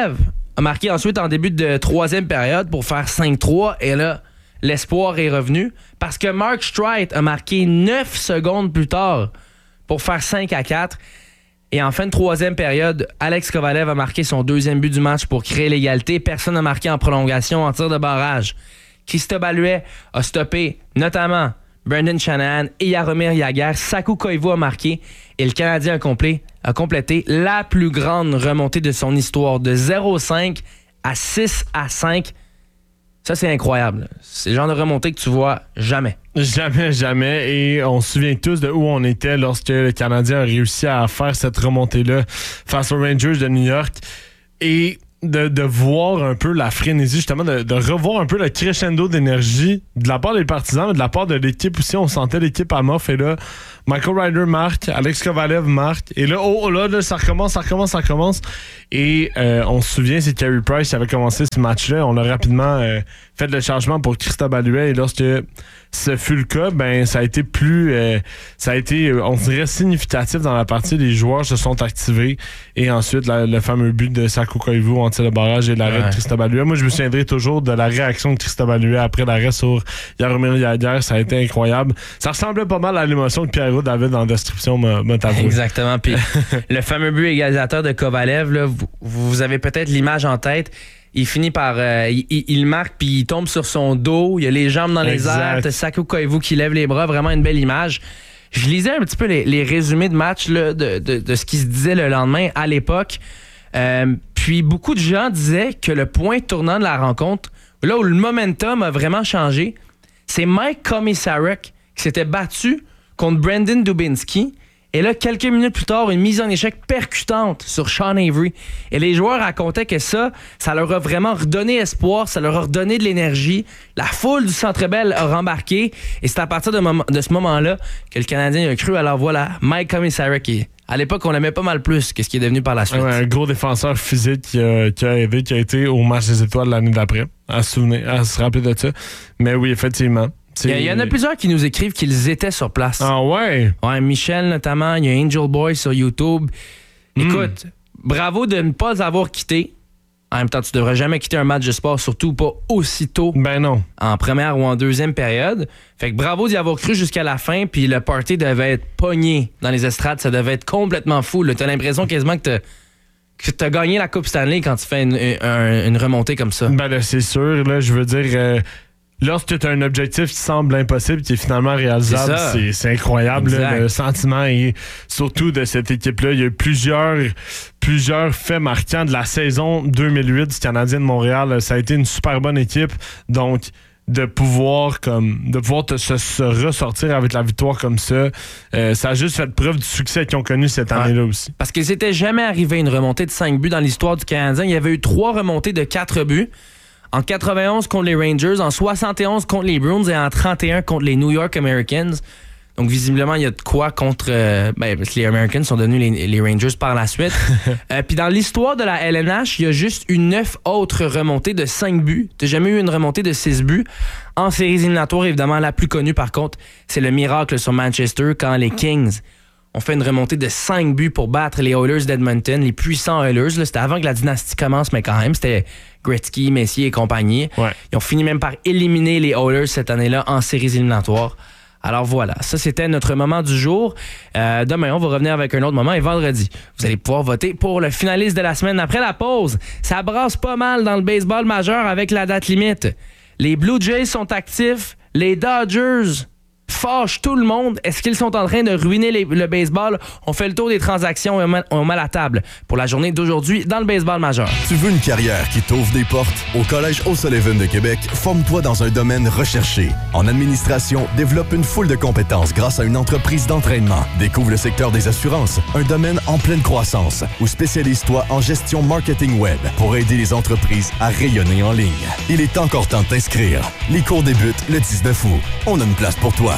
a marqué ensuite en début de troisième période pour faire 5-3. Et là, l'espoir est revenu parce que Mark Streit a marqué 9 secondes plus tard pour faire 5-4. Et en fin de troisième période, Alex Kovalev a marqué son deuxième but du match pour créer l'égalité. Personne n'a marqué en prolongation, en tir de barrage. Christophe Allouet a stoppé notamment Brendan Shanahan et Jaromir Jagr. Saku Koivu a marqué et le Canadien a complété la plus grande remontée de son histoire de 0-5 à 6-5. Ça, c'est incroyable. C'est le genre de remontée que tu vois jamais. Jamais. Et on se souvient tous de où on était lorsque le Canadien a réussi à faire cette remontée-là face aux Rangers de New York. Et de voir un peu la frénésie, justement, de revoir un peu le crescendo d'énergie de la part des partisans, mais de la part de l'équipe aussi. On sentait l'équipe à mort. Et là, Michael Ryder marque, Alex Kovalev marque. Et là, là, ça recommence. Et on se souvient, c'est Carey Price qui avait commencé ce match-là. On a rapidement fait le changement pour Christophe Allouet. Et lorsque ce fut le cas, ben ça a été on dirait, significatif dans la partie. Les joueurs se sont activés. Et ensuite, le fameux but de Saku Koivu en tir de barrage et l'arrêt de Christophe Allouet. Moi, je me souviendrai toujours de la réaction de Christophe Allouet après l'arrêt sur Jaromir Jagr. Ça a été incroyable. Ça ressemblait pas mal à l'émotion que Pierre-Roux avait dans la description, m'a avoué. Exactement. Puis le fameux but égalisateur de Kovalev, là, vous avez peut-être l'image en tête. Il finit par... il marque, puis il tombe sur son dos. Il a les jambes dans les airs. T'as Saku Koivu qui lève les bras. Vraiment une belle image. Je lisais un petit peu les résumés de match là, de ce qui se disait le lendemain à l'époque. Puis beaucoup de gens disaient que le point tournant de la rencontre, là où le momentum a vraiment changé, c'est Mike Komisarek qui s'était battu contre Brandon Dubinsky. Et là, quelques minutes plus tard, une mise en échec percutante sur Sean Avery. Et les joueurs racontaient que ça leur a vraiment redonné espoir, ça leur a redonné de l'énergie. La foule du Centre Bell a rembarqué. Et c'est à partir de ce moment-là que le Canadien a cru. Alors voilà, Mike Komisarek, qui à l'époque, on l'aimait pas mal plus que ce qui est devenu par la suite. Un gros défenseur physique qui a été au match des étoiles l'année d'après. À se rappeler de ça. Mais oui, effectivement. Il y en a plusieurs qui nous écrivent qu'ils étaient sur place. Ah ouais? Ouais, Michel notamment, il y a Angel Boy sur YouTube. Écoute, bravo de ne pas avoir quitté. En même temps, tu devrais jamais quitter un match de sport, surtout pas aussitôt. Ben non. En première ou en deuxième période. Fait que bravo d'y avoir cru jusqu'à la fin, puis le party devait être pogné dans les estrades. Ça devait être complètement fou. Là. T'as l'impression quasiment que t'as gagné la Coupe Stanley quand tu fais une remontée comme ça. Ben là, c'est sûr. Là, je veux dire... Lorsque tu as un objectif qui semble impossible, qui est finalement réalisable, c'est incroyable là, le sentiment. Et surtout de cette équipe-là, il y a eu plusieurs faits marquants de la saison 2008 du Canadien de Montréal. Ça a été une super bonne équipe. Donc, de pouvoir se ressortir avec la victoire comme ça, ça a juste fait preuve du succès qu'ils ont connu cette année-là aussi. Parce qu'il s'était jamais arrivé une remontée de 5 buts dans l'histoire du Canadien. Il y avait eu 3 remontées de 4 buts. En 91 contre les Rangers, en 71 contre les Bruins et en 31 contre les New York Americans. Donc, visiblement, il y a de quoi contre... parce que les Americans sont devenus les Rangers par la suite. Puis dans l'histoire de la LNH, il y a juste eu 9 autres remontées de 5 buts. T'as jamais eu une remontée de 6 buts. En séries éliminatoires, évidemment, la plus connue, par contre, c'est le miracle sur Manchester quand les Kings ont fait une remontée de 5 buts pour battre les Oilers d'Edmonton, les puissants Oilers. Là, c'était avant que la dynastie commence, mais quand même, c'était Gretzky, Messier et compagnie. Ouais. Ils ont fini même par éliminer les Oilers cette année-là en séries éliminatoires. Alors voilà, ça c'était notre moment du jour. Demain, on va revenir avec un autre moment et vendredi, vous allez pouvoir voter pour le finaliste de la semaine. Après la pause, ça brasse pas mal dans le baseball majeur avec la date limite. Les Blue Jays sont actifs, les Dodgers fâchent tout le monde. Est-ce qu'ils sont en train de ruiner le baseball? On fait le tour des transactions et on met la table pour la journée d'aujourd'hui dans le baseball majeur. Tu veux une carrière qui t'ouvre des portes? Au Collège O'Sullivan de Québec, forme-toi dans un domaine recherché. En administration, développe une foule de compétences grâce à une entreprise d'entraînement. Découvre le secteur des assurances, un domaine en pleine croissance, ou spécialise-toi en gestion marketing web pour aider les entreprises à rayonner en ligne. Il est encore temps de t'inscrire. Les cours débutent le 19 août. On a une place pour toi.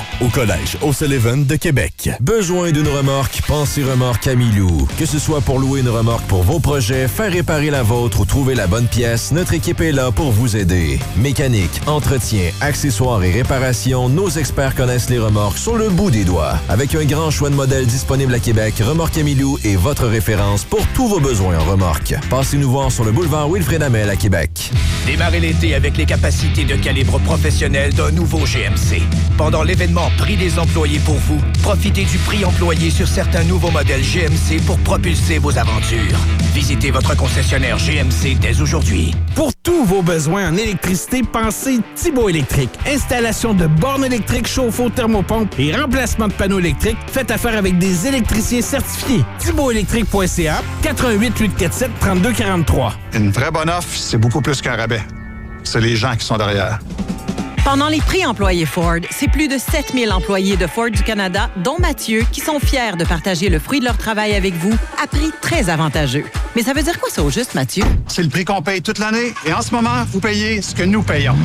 au Collège O'Sullivan de Québec. Besoin d'une remorque? Pensez Remorque Camilou. Que ce soit pour louer une remorque pour vos projets, faire réparer la vôtre ou trouver la bonne pièce, notre équipe est là pour vous aider. Mécanique, entretien, accessoires et réparations, nos experts connaissent les remorques sur le bout des doigts. Avec un grand choix de modèles disponibles à Québec, Remorque Camilou est votre référence pour tous vos besoins en remorque. Passez-nous voir sur le boulevard Wilfrid Hamel à Québec. Démarrez l'été avec les capacités de calibre professionnel d'un nouveau GMC. Pendant l'événement Prix des employés pour vous, profitez du prix employé sur certains nouveaux modèles GMC pour propulser vos aventures. Visitez votre concessionnaire GMC dès aujourd'hui. Pour tous vos besoins en électricité, pensez Thibaut Électrique. Installation de bornes électriques, chauffe-eau, thermopompe et remplacement de panneaux électriques. Faites affaire avec des électriciens certifiés. ThibautElectrique.ca, 88 847 3243. Une vraie bonne offre, c'est beaucoup plus qu'un rabais. C'est les gens qui sont derrière. Pendant les prix employés Ford, c'est plus de 7000 employés de Ford du Canada, dont Mathieu, qui sont fiers de partager le fruit de leur travail avec vous à prix très avantageux. Mais ça veut dire quoi ça au juste, Mathieu? C'est le prix qu'on paye toute l'année et en ce moment, vous payez ce que nous payons.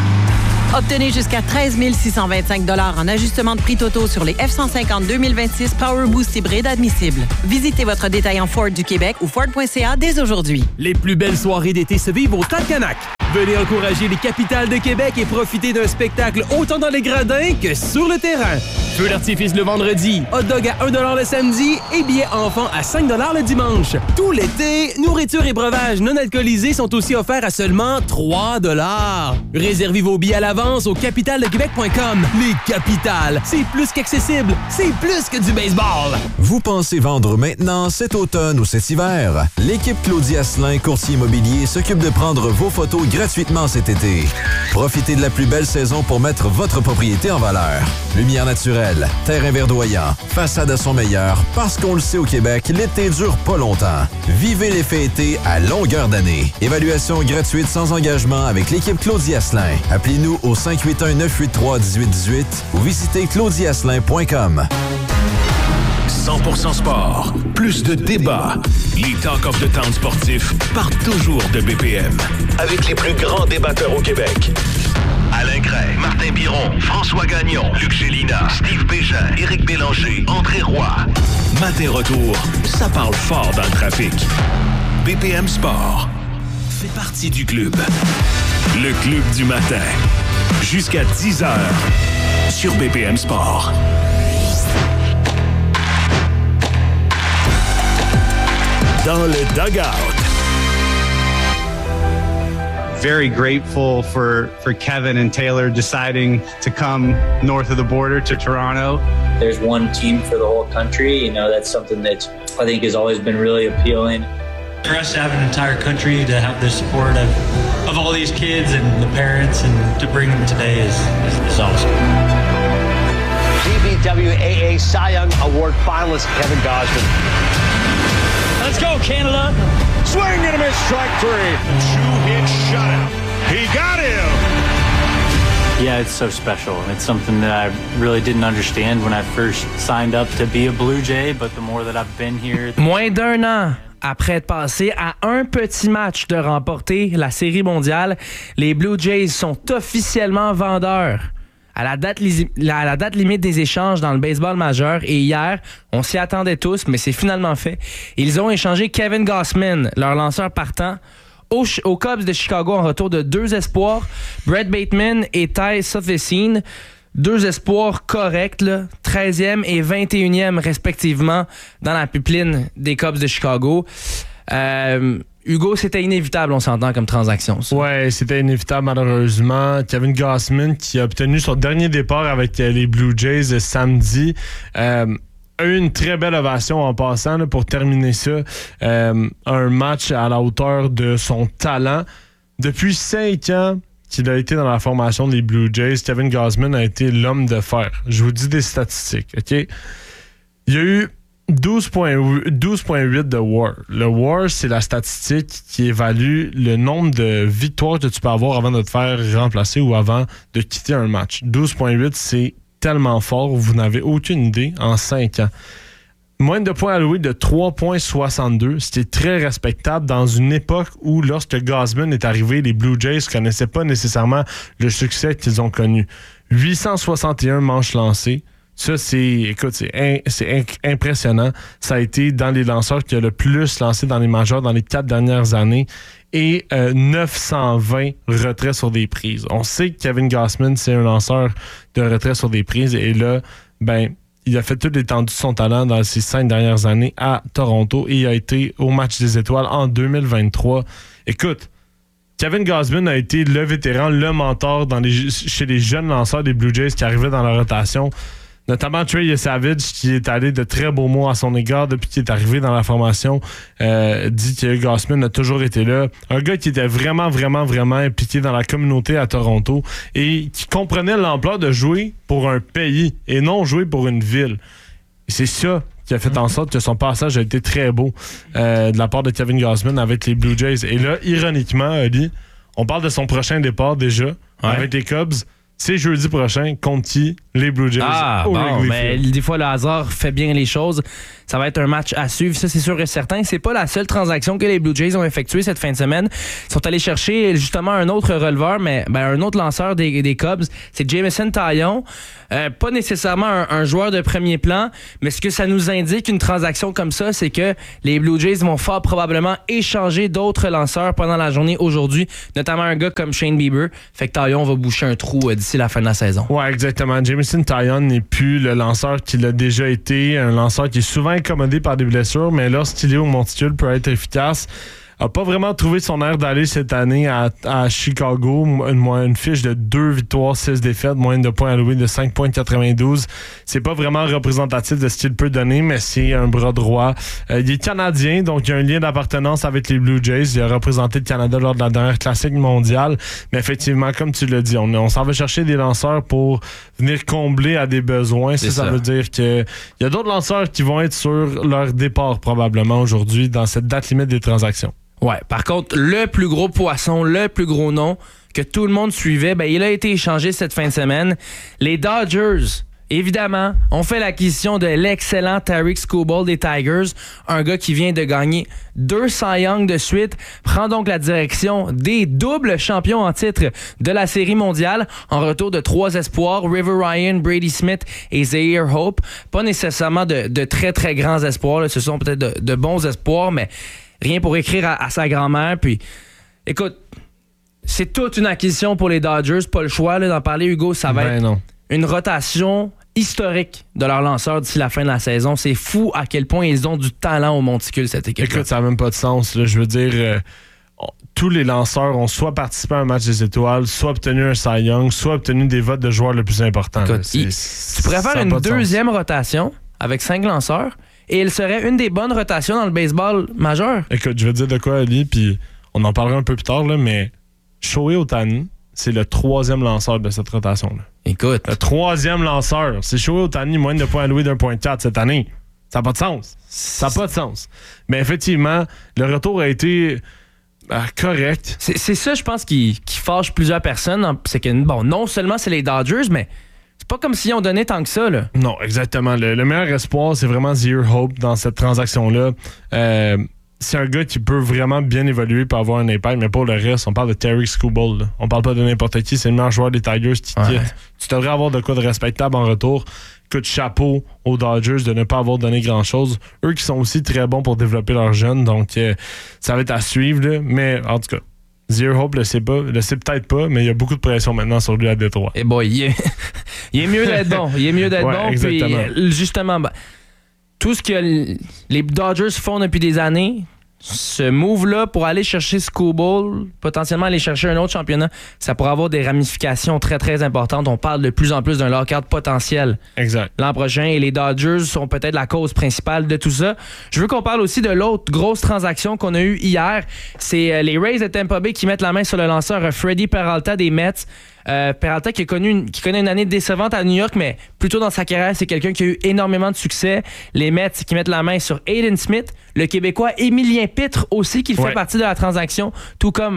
Obtenez jusqu'à 13 625 $ en ajustement de prix totaux sur les F-150 2026 Power Boost hybride admissibles. Visitez votre détaillant Ford du Québec ou Ford.ca dès aujourd'hui. Les plus belles soirées d'été se vivent au Talcanac. Venez encourager les capitales de Québec et profiter d'un spectacle autant dans les gradins que sur le terrain. Feu d'artifice le vendredi, hot dog à 1 $ le samedi et billets enfants à 5 $ le dimanche. Tout l'été, nourriture et breuvages non alcoolisés sont aussi offerts à seulement 3 $. Réservez vos billets à l'avance au capitaldequebec.com. Les capitales, c'est plus qu'accessible, c'est plus que du baseball. Vous pensez vendre maintenant, cet automne ou cet hiver? L'équipe Claudie Asselin, courtier immobilier, s'occupe de prendre vos photos gratuitement cet été. Profitez de la plus belle saison pour mettre votre propriété en valeur. Lumière naturelle, terrain verdoyant, façade à son meilleur, parce qu'on le sait au Québec, l'été dure pas longtemps. Vivez l'effet été à longueur d'année. Évaluation gratuite sans engagement avec l'équipe Claudie Asselin. Appelez-nous au 581-983-1818 ou visitez claudieasselin.com. 100% sport. Plus de débats. Les Talk of the Town sportifs partent toujours de BPM. Avec les plus grands débatteurs au Québec. Alain Gray, Martin Biron, François Gagnon, Luc Gélina, Steve Bégin, Éric Bélanger, André Roy. Matin retour, ça parle fort dans le trafic. BPM Sport fait partie du club. Le club du matin. Jusqu'à 10h sur BPM Sport. Dans le dugout. Very grateful for Kevin and Taylor deciding to come north of the border to Toronto. There's one team for the whole country. You know, that's something that I think has always been really appealing. For us to have an entire country, to have the support of all these kids and the parents, and to bring them today is awesome. BBWAA Cy Young Award finalist Kevin Gausman. Let's go, Canada! Swing and a miss, strike three. Two-hit shutout. He got him! Yeah, it's so special. It's something that I really didn't understand when I first signed up to be a Blue Jay, but the more that I've been here... Moins d'un an après être passé à un petit match de remporter la Série mondiale, les Blue Jays sont officiellement vendeurs. À la date limite des échanges dans le baseball majeur, et hier, on s'y attendait tous, mais c'est finalement fait. Ils ont échangé Kevin Gausman, leur lanceur partant, aux Cubs de Chicago en retour de 2 espoirs, Brett Bateman et Ty Sotvesin. 2 espoirs corrects, là, 13e et 21e respectivement dans la pipeline des Cubs de Chicago. Hugo, c'était inévitable, on s'entend, comme transaction. Ça. Ouais, c'était inévitable, malheureusement. Kevin Gausman, qui a obtenu son dernier départ avec les Blue Jays samedi, a eu une très belle ovation en passant là, pour terminer ça. Un match à la hauteur de son talent. Depuis 5 ans qu'il a été dans la formation des Blue Jays, Kevin Gausman a été l'homme de fer. Je vous dis des statistiques, OK? Il y a eu 12.8 de WAR. Le WAR, c'est la statistique qui évalue le nombre de victoires que tu peux avoir avant de te faire remplacer ou avant de quitter un match. 12.8, c'est tellement fort, vous n'avez aucune idée en 5 ans. Moins de points alloués de 3.62, c'était très respectable dans une époque où, lorsque Gausman est arrivé, les Blue Jays ne connaissaient pas nécessairement le succès qu'ils ont connu. 861 manches lancées. Ça, c'est impressionnant. Ça a été dans les lanceurs qui a le plus lancé dans les majors dans les 4 dernières années. Et 920 retraits sur des prises. On sait que Kevin Gausman, c'est un lanceur de retraits sur des prises. Et là, il a fait toute l'étendue de son talent dans ces 5 dernières années à Toronto. Et il a été au match des étoiles en 2023. Écoute, Kevin Gausman a été le vétéran, le mentor chez les jeunes lanceurs des Blue Jays qui arrivaient dans la rotation. Notamment Trey Savage, qui est allé de très beaux mots à son égard depuis qu'il est arrivé dans la formation, dit que Gausman a toujours été là. Un gars qui était vraiment, vraiment, vraiment impliqué dans la communauté à Toronto et qui comprenait l'ampleur de jouer pour un pays et non jouer pour une ville. Et c'est ça qui a fait en sorte que son passage a été très beau de la part de Kevin Gausman avec les Blue Jays. Et là, ironiquement, Ali, on parle de son prochain départ déjà avec les Cubs. C'est jeudi prochain contre qui? Les Blue Jays. Mais des fois, le hasard fait bien les choses. Ça va être un match à suivre, ça c'est sûr et certain. C'est pas la seule transaction que les Blue Jays ont effectuée cette fin de semaine. Ils sont allés chercher justement un autre releveur, mais un autre lanceur des Cubs. C'est Jameson Taillon. Pas nécessairement un joueur de premier plan, mais ce que ça nous indique, une transaction comme ça, c'est que les Blue Jays vont fort probablement échanger d'autres lanceurs pendant la journée aujourd'hui, notamment un gars comme Shane Bieber. Fait que Taillon va boucher un trou d'ici la fin de la saison. Ouais, exactement. Jameson Taillon n'est plus le lanceur qu'il a déjà été, un lanceur qui est souvent incommodé par des blessures, mais lorsqu'il est au monticule peut être efficace. A pas vraiment trouvé son air d'aller cette année à Chicago. Une fiche de 2 victoires, 6 défaites, moyenne de points alloués de 5,92. C'est pas vraiment représentatif de ce qu'il peut donner, mais c'est un bras droit. Il est canadien, donc il y a un lien d'appartenance avec les Blue Jays. Il a représenté le Canada lors de la dernière classique mondiale. Mais effectivement, comme tu l'as dit, on s'en va chercher des lanceurs pour venir combler à des besoins. Ça veut dire qu'il y a d'autres lanceurs qui vont être sur leur départ probablement aujourd'hui dans cette date limite des transactions. Ouais, par contre, le plus gros poisson, le plus gros nom que tout le monde suivait, il a été échangé cette fin de semaine. Les Dodgers, évidemment, ont fait l'acquisition de l'excellent Tarik Skubal des Tigers, un gars qui vient de gagner 2 Cy Young de suite, prend donc la direction des doubles champions en titre de la Série mondiale, en retour de 3 espoirs, River Ryan, Brady Smith et Zaire Hope. Pas nécessairement de très, très grands espoirs, là. Ce sont peut-être de bons espoirs, mais rien pour écrire à sa grand-mère. Puis, écoute, c'est toute une acquisition pour les Dodgers. Pas le choix d'en parler, Hugo. Ça va être une rotation historique de leurs lanceurs d'ici la fin de la saison. C'est fou à quel point ils ont du talent au monticule, cette équipe. Écoute, ça n'a même pas de sens. Là. Je veux dire, tous les lanceurs ont soit participé à un match des étoiles, soit obtenu un Cy Young, soit obtenu des votes de joueurs le plus importants. Écoute, tu pourrais faire une deuxième rotation avec 5 lanceurs. Et il serait une des bonnes rotations dans le baseball majeur. Écoute, je vais te dire de quoi, Ali, puis on en parlera un peu plus tard, là, mais Shohei Ohtani, c'est le 3e lanceur de cette rotation-là. Écoute. Le 3e lanceur. C'est Shohei Ohtani, moyenne de points alloués d'1,4 cette année. Ça n'a pas de sens. Ça n'a pas de sens. Mais effectivement, le retour a été correct. C'est ça, je pense, qui fâche plusieurs personnes. C'est que, non seulement c'est les Dodgers, mais c'est pas comme s'ils ont donné tant que ça, là. Non, exactement. Le meilleur espoir, c'est vraiment Zaire Hope dans cette transaction-là. C'est un gars qui peut vraiment bien évoluer pour avoir un impact, mais pour le reste, on parle de Tarik Skubal. Là. On parle pas de n'importe qui, c'est le meilleur joueur des Tigers qui quitte. Tu devrais avoir de quoi de respectable en retour. Coup de chapeau aux Dodgers de ne pas avoir donné grand-chose. Eux qui sont aussi très bons pour développer leurs jeunes, donc ça va être à suivre. Là. Mais en tout cas, Zaire Hope le sait peut-être pas, mais il y a beaucoup de pression maintenant sur lui à Détroit. Et il est mieux d'être bon. Il est mieux d'être bon. Exactement. Puis, justement, tout ce que les Dodgers font depuis des années, ce move-là pour aller chercher Skubal, potentiellement aller chercher un autre championnat, ça pourrait avoir des ramifications très, très importantes. On parle de plus en plus d'un lockout potentiel l'an prochain et les Dodgers sont peut-être la cause principale de tout ça. Je veux qu'on parle aussi de l'autre grosse transaction qu'on a eue hier. C'est les Rays de Tampa Bay qui mettent la main sur le lanceur Freddie Peralta des Mets. Peralta qui connaît une année décevante à New York, mais plutôt dans sa carrière, c'est quelqu'un qui a eu énormément de succès. Les Mets qui mettent la main sur Aiden Smith, le Québécois Émilien Pitre aussi, qui fait partie de la transaction, tout comme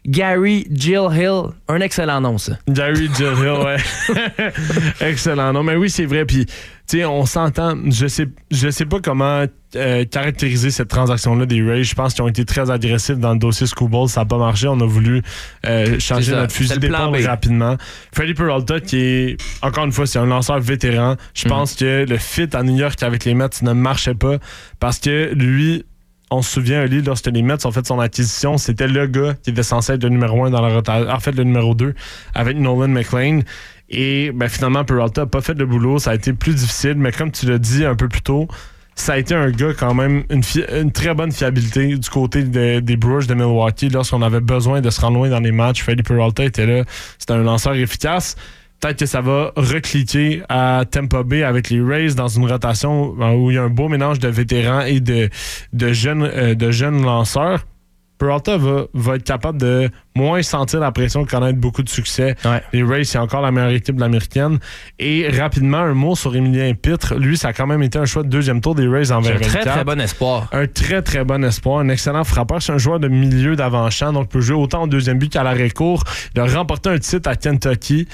Gary Jill Hill. Un excellent nom, ça. Gary Jill Hill, ouais. Excellent nom. Mais oui, c'est vrai. Puis, tu sais, on s'entend. Je sais pas comment caractériser cette transaction-là des Rays. Je pense qu'ils ont été très agressifs dans le dossier Scooball. Ça n'a pas marché. On a voulu changer notre fusil d'épaule rapidement. Freddie Peralta, qui est, encore une fois, c'est un lanceur vétéran. Je pense que le fit à New York avec les Mets ne marchait pas parce que lui... On se souvient, Ali, lorsque les Mets ont fait son acquisition, c'était le gars qui était censé être le numéro 1 dans la rotation. En fait, le numéro 2 avec Nolan McLean. Et finalement, Peralta n'a pas fait le boulot. Ça a été plus difficile. Mais comme tu l'as dit un peu plus tôt, ça a été un gars quand même, une très bonne fiabilité du côté des Brewers de Milwaukee. Lorsqu'on avait besoin de se rendre loin dans les matchs, Freddie Peralta était là. C'était un lanceur efficace. Peut-être que ça va recliquer à Tampa Bay avec les Rays dans une rotation où il y a un beau mélange de vétérans et de jeunes lanceurs. Peralta va être capable de moins sentir la pression de connaître beaucoup de succès. Ouais. Les Rays, c'est encore la meilleure équipe de l'américaine. Et rapidement, un mot sur Emilien Pitre. Lui, ça a quand même été un choix de deuxième tour des Rays en 2024. Un très, très bon espoir. Un très, très bon espoir. Un excellent frappeur. C'est un joueur de milieu d'avant-champ, donc peut jouer autant au deuxième but qu'à l'arrêt-court. Il a remporté un titre à Kentucky.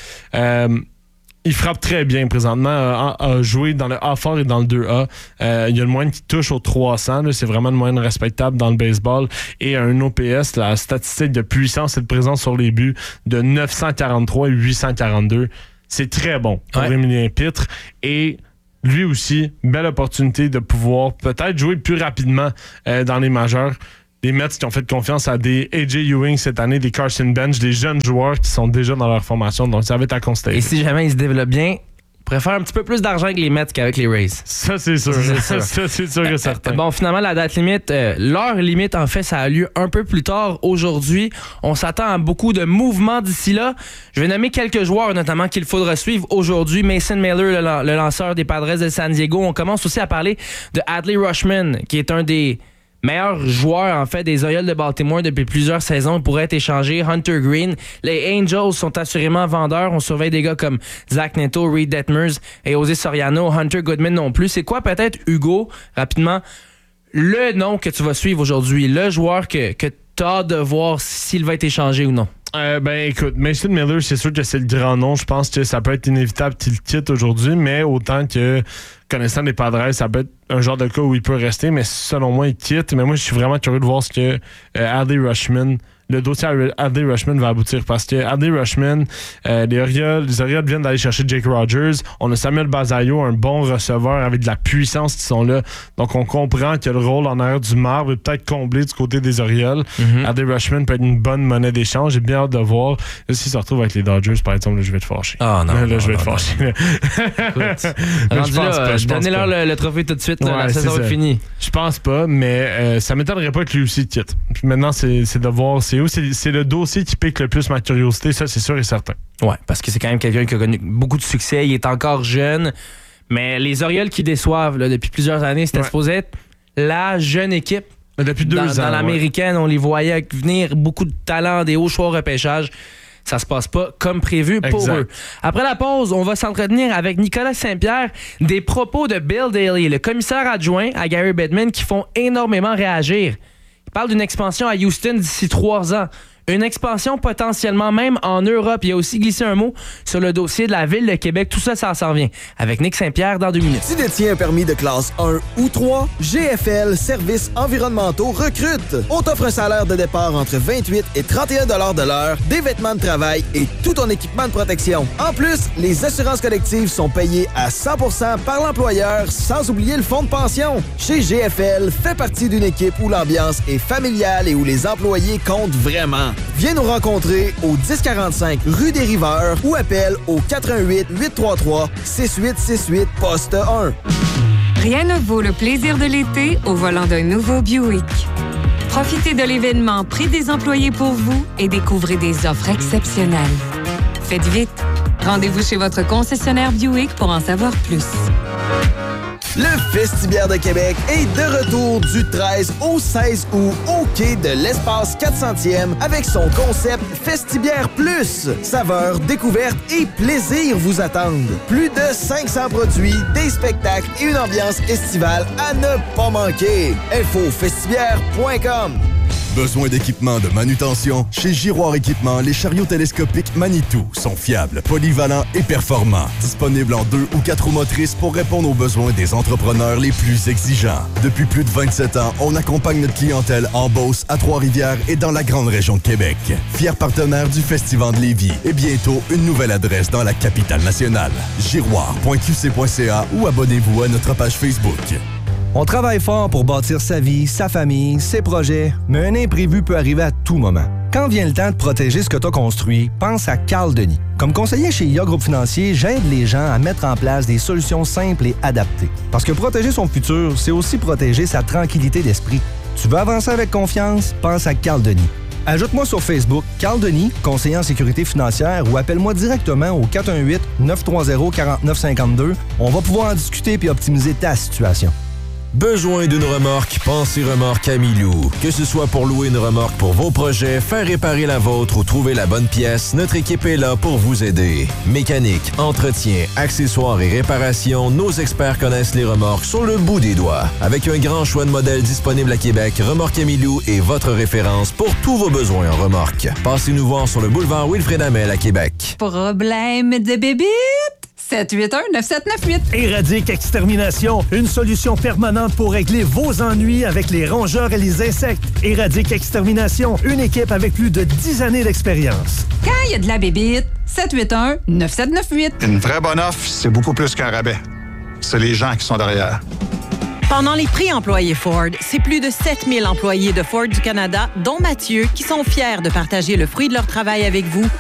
Il frappe très bien présentement, a joué dans le A fort et dans le 2A. Il y a une moyenne qui touche aux 300. Là, c'est vraiment une moyenne respectable dans le baseball. Et un OPS, la statistique de puissance et de présence sur les buts, de 943 et 842. C'est très bon pour Emilien Pitre. Et lui aussi, belle opportunité de pouvoir peut-être jouer plus rapidement dans les majeurs. Les Mets qui ont fait confiance à des A.J. Ewing cette année, des Carson Bench, des jeunes joueurs qui sont déjà dans leur formation. Donc, ça va être à constater. Et si jamais ils se développent bien, ils préfèrent un petit peu plus d'argent avec les Mets qu'avec les Rays. Ça, c'est sûr. Ça, c'est sûr et certain. Bon, finalement, la date limite, l'heure limite, en fait, ça a lieu un peu plus tard aujourd'hui. On s'attend à beaucoup de mouvements d'ici là. Je vais nommer quelques joueurs, notamment, qu'il faudra suivre aujourd'hui. Mason Miller, le lanceur des Padres de San Diego. On commence aussi à parler de Adley Rutschman, qui est un des meilleur joueur, en fait, des Orioles de Baltimore depuis plusieurs saisons. Il pourrait être échangé. Hunter Green. Les Angels sont assurément vendeurs. On surveille des gars comme Zach Neto, Reed Detmers et José Soriano. Hunter Goodman non plus. C'est quoi peut-être, Hugo, rapidement, le nom que tu vas suivre aujourd'hui? Le joueur que tu as hâte de voir s'il va être échangé ou non? Écoute, Mason Miller, c'est sûr que c'est le grand nom. Je pense que ça peut être inévitable qu'il quitte aujourd'hui, mais autant que, connaissant les Padres, ça peut être un genre de cas où il peut rester, mais selon moi, il quitte. Mais moi, je suis vraiment curieux de voir ce que Adley Rutschman, le dossier Adley Rutschman va aboutir, parce que Adley Rutschman, les Orioles viennent d'aller chercher Jake Rogers. On a Samuel Bazayo, un bon receveur avec de la puissance qui sont là. Donc, on comprend que le rôle en arrière du marbre est peut-être comblé du côté des Orioles. Adley Rutschman peut être une bonne monnaie d'échange. J'ai bien hâte de voir. Là, s'il se retrouve avec les Dodgers, par exemple, là, je vais te fâcher. Ah non. Là, je vais te fâcher. Donnez-leur le trophée tout de suite. La saison est finie. Je pense pas, mais ça m'étonnerait pas que lui aussi quitte. Puis maintenant, c'est de voir c'est le dossier qui pique le plus ma curiosité, ça c'est sûr et certain. Ouais, parce que c'est quand même quelqu'un qui a connu beaucoup de succès, il est encore jeune, mais les Orioles qui déçoivent là, depuis plusieurs années, c'était supposé être la jeune équipe. Depuis 2 ans. Dans l'américaine, on les voyait venir, beaucoup de talent, des hauts choix au repêchage. Ça se passe pas comme prévu pour eux. Après la pause, on va s'entretenir avec Nicolas Saint-Pierre des propos de Bill Daly, le commissaire adjoint à Gary Bettman, qui font énormément réagir. Il parle d'une expansion à Houston d'ici 3 ans. Une expansion potentiellement même en Europe. Il a aussi glissé un mot sur le dossier de la Ville de Québec. Tout ça, ça s'en vient. Avec Nick Saint-Pierre dans 2 minutes. Tu détiens un permis de classe 1 ou 3, GFL Services environnementaux recrute. On t'offre un salaire de départ entre 28 et 31 $ de l'heure, des vêtements de travail et tout ton équipement de protection. En plus, les assurances collectives sont payées à 100% par l'employeur, sans oublier le fonds de pension. Chez GFL, fais partie d'une équipe où l'ambiance est familiale et où les employés comptent vraiment. Viens nous rencontrer au 1045 rue des Riveurs ou appelle au 418-833-6868 poste 1. Rien ne vaut le plaisir de l'été au volant d'un nouveau Buick. Profitez de l'événement Prix des employés pour vous et découvrez des offres exceptionnelles. Faites vite. Rendez-vous chez votre concessionnaire Buick pour en savoir plus. Le Festibiaire de Québec est de retour du 13 au 16 août au quai de l'Espace 400e avec son concept Festibiaire Plus. Saveurs, découvertes et plaisir vous attendent. Plus de 500 produits, des spectacles et une ambiance estivale à ne pas manquer. Info festibiaire.com. Besoin d'équipement de manutention? Chez Giroir Équipement, les chariots télescopiques Manitou sont fiables, polyvalents et performants. Disponibles en 2 ou 4 roues motrices pour répondre aux besoins des entrepreneurs les plus exigeants. Depuis plus de 27 ans, on accompagne notre clientèle en Beauce, à Trois-Rivières et dans la grande région de Québec. Fier partenaire du Festival de Lévis et bientôt une nouvelle adresse dans la capitale nationale. Giroir.qc.ca ou abonnez-vous à notre page Facebook. On travaille fort pour bâtir sa vie, sa famille, ses projets, mais un imprévu peut arriver à tout moment. Quand vient le temps de protéger ce que tu as construit, pense à Carl Denis. Comme conseiller chez IA Groupe Financier, j'aide les gens à mettre en place des solutions simples et adaptées. Parce que protéger son futur, c'est aussi protéger sa tranquillité d'esprit. Tu veux avancer avec confiance? Pense à Carl Denis. Ajoute-moi sur Facebook, Carl Denis, conseiller en sécurité financière, ou appelle-moi directement au 418-930-4952. On va pouvoir en discuter puis optimiser ta situation. Besoin d'une remorque? Pensez Remorque Amilou. Que ce soit pour louer une remorque pour vos projets, faire réparer la vôtre ou trouver la bonne pièce, notre équipe est là pour vous aider. Mécanique, entretien, accessoires et réparations, nos experts connaissent les remorques sur le bout des doigts. Avec un grand choix de modèles disponibles à Québec, Remorque Amilou est votre référence pour tous vos besoins en remorque. Passez-nous voir sur le boulevard Wilfrid Hamel à Québec. Problème de bébite? 781-9798. Éradique Extermination, une solution permanente pour régler vos ennuis avec les rongeurs et les insectes. Éradique Extermination, une équipe avec plus de 10 années d'expérience. Quand il y a de la bébite, 781-9798. Une vraie bonne offre, c'est beaucoup plus qu'un rabais. C'est les gens qui sont derrière. Pendant les prix employés Ford, c'est plus de 7000 employés de Ford du Canada, dont Mathieu, qui sont fiers de partager le fruit de leur travail avec vous